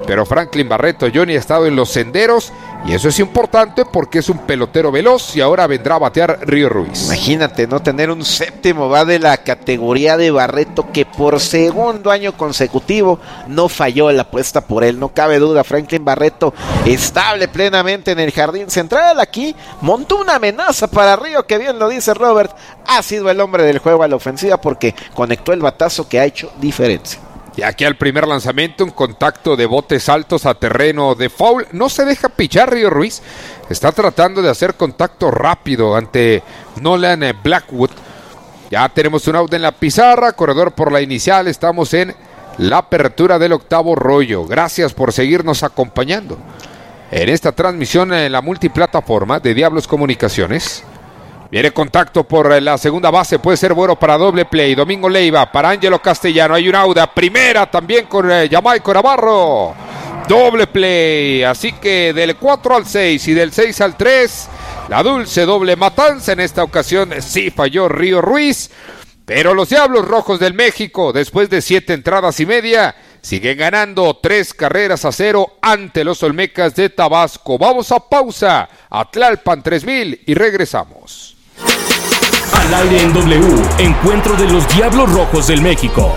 pero Franklin Barreto Johnny ha estado en los senderos y eso es importante porque es un pelotero veloz y ahora vendrá a batear Río Ruiz. Imagínate, no tener un séptimo va de la categoría de Barreto, que por segundo año consecutivo no falló la apuesta por él, no cabe duda. Franklin Barreto estable plenamente en el jardín central, aquí montó una amenaza para Río, que bien lo dice Robert, ha sido el hombre del juego a la ofensiva porque conectó el batazo que ha hecho diferencia. Y aquí al primer lanzamiento, un contacto de botes altos a terreno de foul. No se deja pichar Río Ruiz. Está tratando de hacer contacto rápido ante Nolan Blackwood. Ya tenemos un out en la pizarra. Corredor por la inicial. Estamos en la apertura del octavo rollo. Gracias por seguirnos acompañando en esta transmisión en la multiplataforma de Diablos Comunicaciones. Viene contacto por la segunda base, puede ser bueno para doble play. Domingo Leiva para Ángelo Castellano, hay una auda, primera también con eh, Jamaico Navarro. Doble play, así que del cuatro al seis y del seis al tres, la dulce doble matanza. En esta ocasión sí falló Río Ruiz, pero los Diablos Rojos del México, después de siete entradas y media, siguen ganando tres carreras a cero ante los Olmecas de Tabasco. Vamos a pausa, a Tlalpan tres mil y regresamos. Al aire en W, encuentro de los Diablos Rojos del México.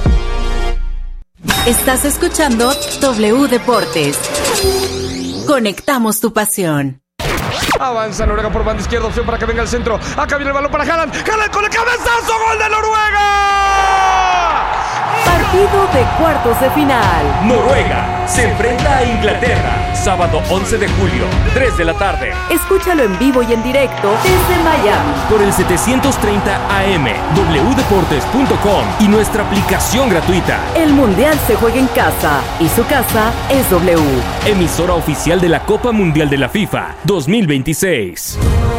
Estás escuchando W Deportes. Conectamos tu pasión. Avanza Noruega por banda izquierda, opción para que venga el centro. Acá viene el balón para Haaland. Haaland con el cabezazo, gol de Noruega. Partido de cuartos de final. Noruega se enfrenta a Inglaterra, sábado once de julio, tres de la tarde. Escúchalo en vivo y en directo desde Miami. Por el setecientos treinta A M, w deportes punto com y nuestra aplicación gratuita. El Mundial se juega en casa y su casa es W. Emisora oficial de la Copa Mundial de la FIFA dos mil veintiséis.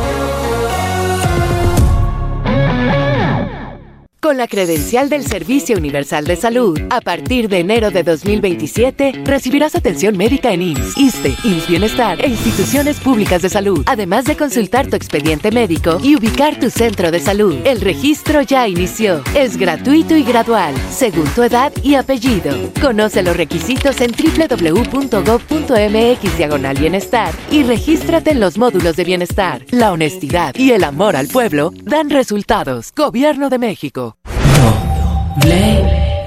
Con la credencial del Servicio Universal de Salud, a partir de enero de dos mil veintisiete, recibirás atención médica en I M S S, ISSSTE, I M S S Bienestar e instituciones públicas de salud, además de consultar tu expediente médico y ubicar tu centro de salud. El registro ya inició. Es gratuito y gradual, según tu edad y apellido. Conoce los requisitos en doble u doble u doble u punto gob punto eme equis diagonal bienestar y regístrate en los módulos de bienestar. La honestidad y el amor al pueblo dan resultados. Gobierno de México. W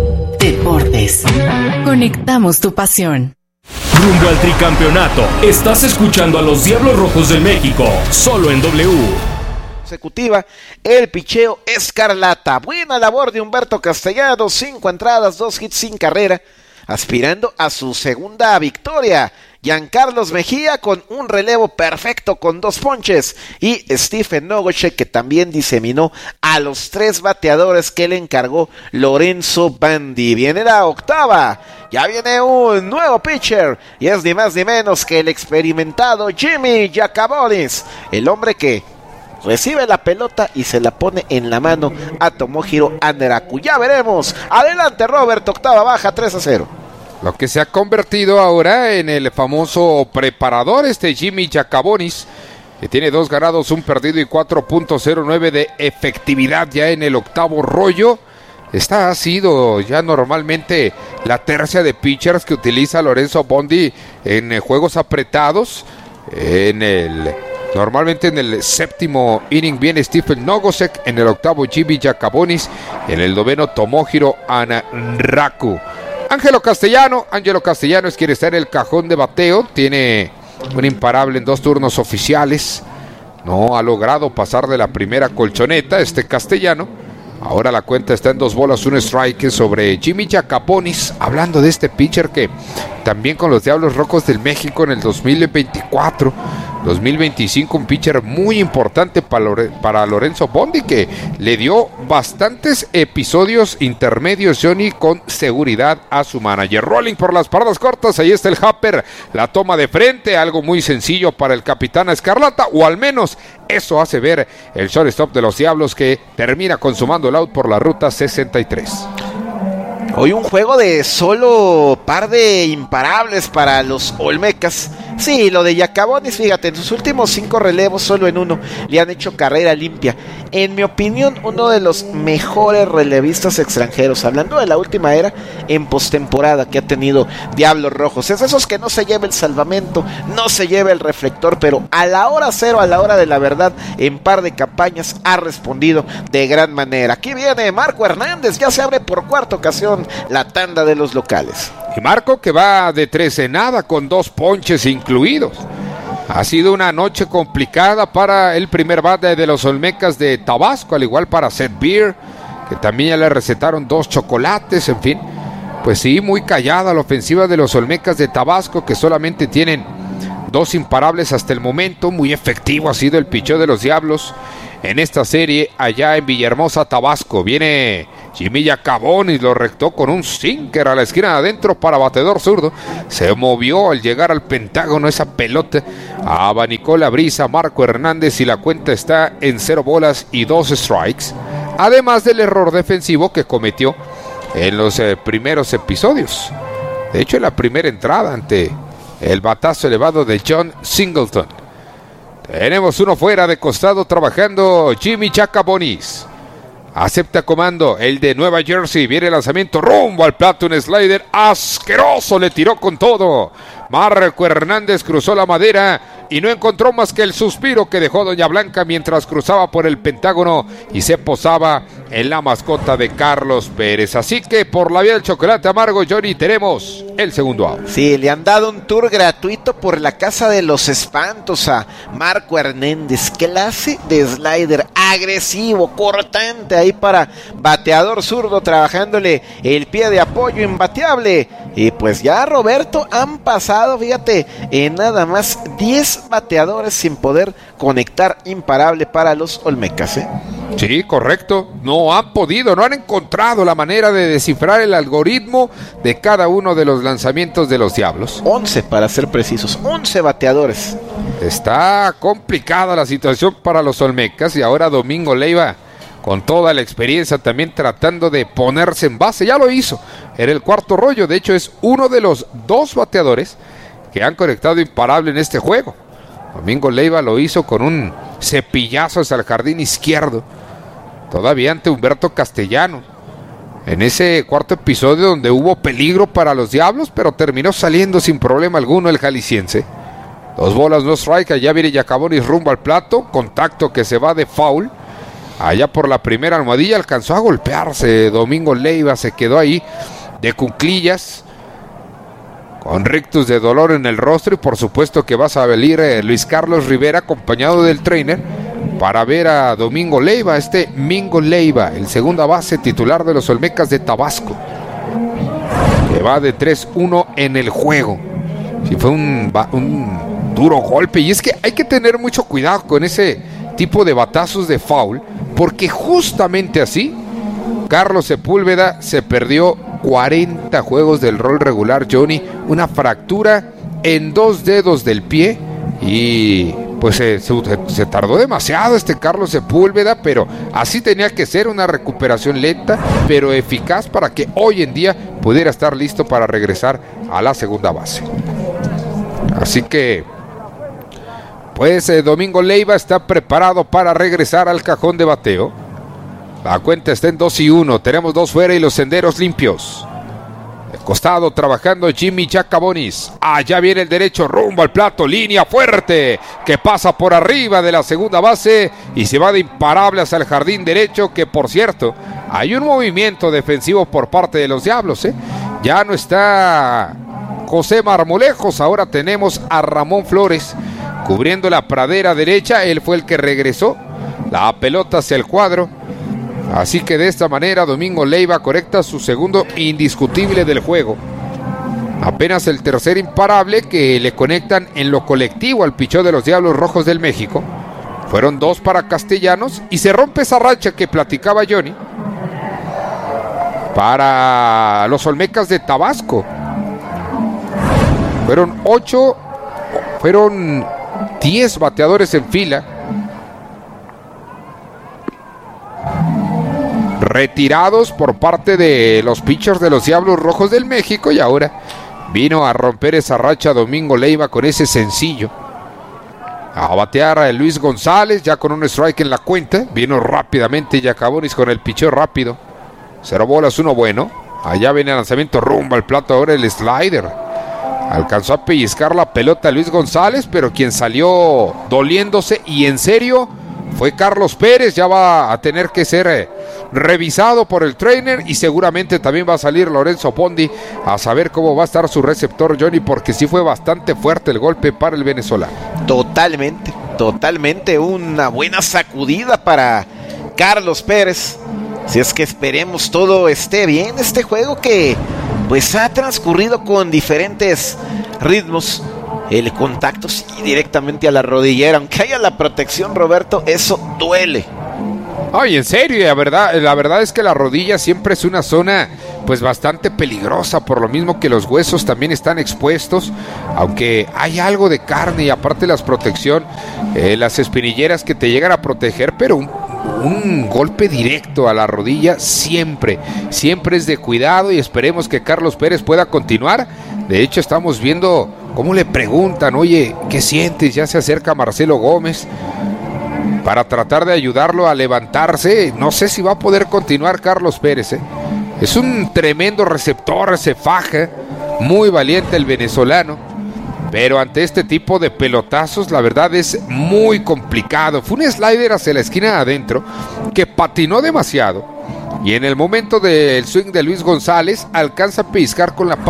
Deportes. Conectamos tu pasión. Rumbo al tricampeonato. Estás escuchando a los Diablos Rojos del México, solo en W. Consecutiva, el picheo escarlata. Buena labor de Humberto Castellanos, cinco entradas, dos hits sin carrera, aspirando a su segunda victoria. Giancarlos Mejía con un relevo perfecto con dos ponches y Stephen Nogoche, que también diseminó a los tres bateadores que le encargó Lorenzo Bandi. Viene la octava, ya viene un nuevo pitcher y es ni más ni menos que el experimentado Jimmy Giacabonis, el hombre que recibe la pelota y se la pone en la mano a Tomohiro Anderaku. Ya veremos. Adelante Robert, octava baja, tres a cero. Lo que se ha convertido ahora en el famoso preparador, este Jimmy Giacabonis, que tiene dos ganados, un perdido y cuatro punto cero nueve de efectividad ya en el octavo rollo. Esta ha sido ya normalmente la tercia de pitchers que utiliza Lorenzo Bondi en juegos apretados. En el Normalmente en el séptimo inning viene Stephen Nogosek, en el octavo Jimmy Giacabonis, en el noveno Tomohiro Anderaku. Ángelo Castellano, Ángelo Castellano es quien está en el cajón de bateo, tiene un imparable en dos turnos oficiales, no ha logrado pasar de la primera colchoneta este Castellano. Ahora la cuenta está en dos bolas, un strike sobre Jimmy Giacabonis, hablando de este pitcher que también con los Diablos Rojos del México en el dos mil veinticuatro, dos mil veinticinco, un pitcher muy importante para, Lore, para Lorenzo Bondi, que le dio bastantes episodios intermedios, Johnny, con seguridad a su manager. Rolling por las paradas cortas, ahí está el Happer, la toma de frente, algo muy sencillo para el capitán Escarlata, o al menos eso hace ver el shortstop de los Diablos, que termina consumando el out por la ruta sesenta y tres. Hoy un juego de solo par de imparables para los Olmecas. Sí, lo de Yacabonis, fíjate, en sus últimos cinco relevos, solo en uno le han hecho carrera limpia. En mi opinión, uno de los mejores relevistas extranjeros, hablando de la última era, en postemporada que ha tenido Diablos Rojos. Es esos que no se lleva el salvamento, no se lleva el reflector, pero a la hora cero, a la hora de la verdad, en par de campañas ha respondido de gran manera. Aquí viene Marco Hernández, ya se abre por cuarta ocasión la tanda de los locales. Y Marco que va de tres en nada con dos ponches incluidos. Ha sido una noche complicada para el primer bate de los Olmecas de Tabasco, al igual para Seth Beer, que también ya le recetaron dos chocolates, en fin. Pues sí, muy callada la ofensiva de los Olmecas de Tabasco, que solamente tienen dos imparables hasta el momento. Muy efectivo ha sido el picheo de los Diablos en esta serie allá en Villahermosa, Tabasco. Viene Jimmy Yacabonis, lo rectó con un sinker a la esquina de adentro para bateador zurdo. Se movió al llegar al pentágono esa pelota, abanicó la brisa Marco Hernández y la cuenta está en cero bolas y dos strikes. Además del error defensivo que cometió en los eh, primeros episodios. De hecho, en la primera entrada ante el batazo elevado de John Singleton. Tenemos uno fuera de costado trabajando Jimmy Yacabonis. Acepta comando el de Nueva Jersey. Viene el lanzamiento rumbo al plato. Un slider asqueroso. Le tiró con todo. Marco Hernández cruzó la madera y no encontró más que el suspiro que dejó Doña Blanca mientras cruzaba por el pentágono y se posaba en la mascota de Carlos Pérez. Así que por la vía del chocolate amargo, Johnny, tenemos el segundo out. Sí, le han dado un tour gratuito por la Casa de los Espantos a Marco Hernández. Clase de slider agresivo, cortante ahí para bateador zurdo, trabajándole el pie de apoyo imbateable. Y pues ya, Roberto, han pasado, fíjate, en nada más diez bateadores sin poder conectar imparable para los Olmecas, ¿eh? Sí, correcto. No han podido, no han encontrado la manera de descifrar el algoritmo de cada uno de los lanzamientos de los Diablos. once para ser precisos, once bateadores. Está complicada la situación para los Olmecas y ahora Domingo Leiva, con toda la experiencia, también tratando de ponerse en base. Ya lo hizo en el cuarto rollo. De hecho, es uno de los dos bateadores que han conectado imparable en este juego. Domingo Leiva lo hizo con un cepillazo hacia el jardín izquierdo, todavía ante Humberto Castellano, en ese cuarto episodio donde hubo peligro para los Diablos, pero terminó saliendo sin problema alguno el jalisciense. Dos bolas, no strike. Allá viene Yacabonis rumbo al plato. Contacto que se va de foul. Allá por la primera almohadilla alcanzó a golpearse Domingo Leiva, se quedó ahí de cuclillas, con rictus de dolor en el rostro, y por supuesto que va a salir eh, Luis Carlos Rivera, acompañado del trainer, para ver a Domingo Leiva, este Mingo Leiva, el segunda base titular de los Olmecas de Tabasco, que va de tres uno en el juego. Sí, fue un, un duro golpe, y es que hay que tener mucho cuidado con ese tipo de batazos de foul, porque justamente así Carlos Sepúlveda se perdió cuarenta juegos del rol regular, Johnny, una fractura en dos dedos del pie, y pues se, se, se tardó demasiado este Carlos Sepúlveda, pero así tenía que ser, una recuperación lenta pero eficaz para que hoy en día pudiera estar listo para regresar a la segunda base. Así que pues eh, Domingo Leiva está preparado para regresar al cajón de bateo. La cuenta está en dos y uno. Tenemos dos fuera y los senderos limpios. De costado trabajando Jimmy Yacabonis. Allá viene el derecho rumbo al plato. Línea fuerte que pasa por arriba de la segunda base y se va de imparable hacia el jardín derecho, que por cierto hay un movimiento defensivo por parte de los Diablos, ¿eh? Ya no está José Marmolejos. Ahora tenemos a Ramón Flores cubriendo la pradera derecha. Él fue el que regresó la pelota hacia el cuadro. Así que de esta manera Domingo Leiva conecta su segundo indiscutible del juego. Apenas el tercer imparable que le conectan en lo colectivo al pichón de los Diablos Rojos del México. Fueron dos para Castellanos y se rompe esa racha que platicaba Johnny para los Olmecas de Tabasco. Fueron ocho, fueron diez bateadores en fila retirados por parte de los pitchers de los Diablos Rojos del México, y ahora Vino a romper esa racha Domingo Leiva con ese sencillo. A batear a Luis González, ya con un strike en la cuenta. Vino rápidamente Yacabonis con el picheo rápido. Cero bolas, uno bueno. Allá viene el lanzamiento rumbo al plato, ahora el slider. Alcanzó a pellizcar la pelota Luis González, pero quien salió doliéndose y en serio fue Carlos Pérez. Ya va a tener que ser eh, revisado por el trainer y seguramente también va a salir Lorenzo Pondi a saber cómo va a estar su receptor, Johnny, porque sí fue bastante fuerte el golpe para el venezolano. Totalmente, totalmente una buena sacudida para Carlos Pérez. Si es que esperemos todo esté bien, este juego que pues ha transcurrido con diferentes ritmos. El contacto sí directamente a la rodillera, aunque haya la protección, Roberto, eso duele. Ay, en serio, la verdad, la verdad es que la rodilla siempre es una zona pues bastante peligrosa, por lo mismo que los huesos también están expuestos, aunque hay algo de carne y aparte las protección, eh, las espinilleras que te llegan a proteger, pero un, un golpe directo a la rodilla siempre, siempre es de cuidado y esperemos que Carlos Pérez pueda continuar. De hecho, estamos viendo cómo le preguntan, oye, ¿qué sientes? Ya se acerca Marcelo Gómez para tratar de ayudarlo a levantarse. No sé si va a poder continuar Carlos Pérez, ¿eh? Es un tremendo receptor, se faja, muy valiente el venezolano, pero ante este tipo de pelotazos la verdad es muy complicado. Fue un slider hacia la esquina de adentro que patinó demasiado y en el momento del swing de Luis González alcanza a pellizcar con la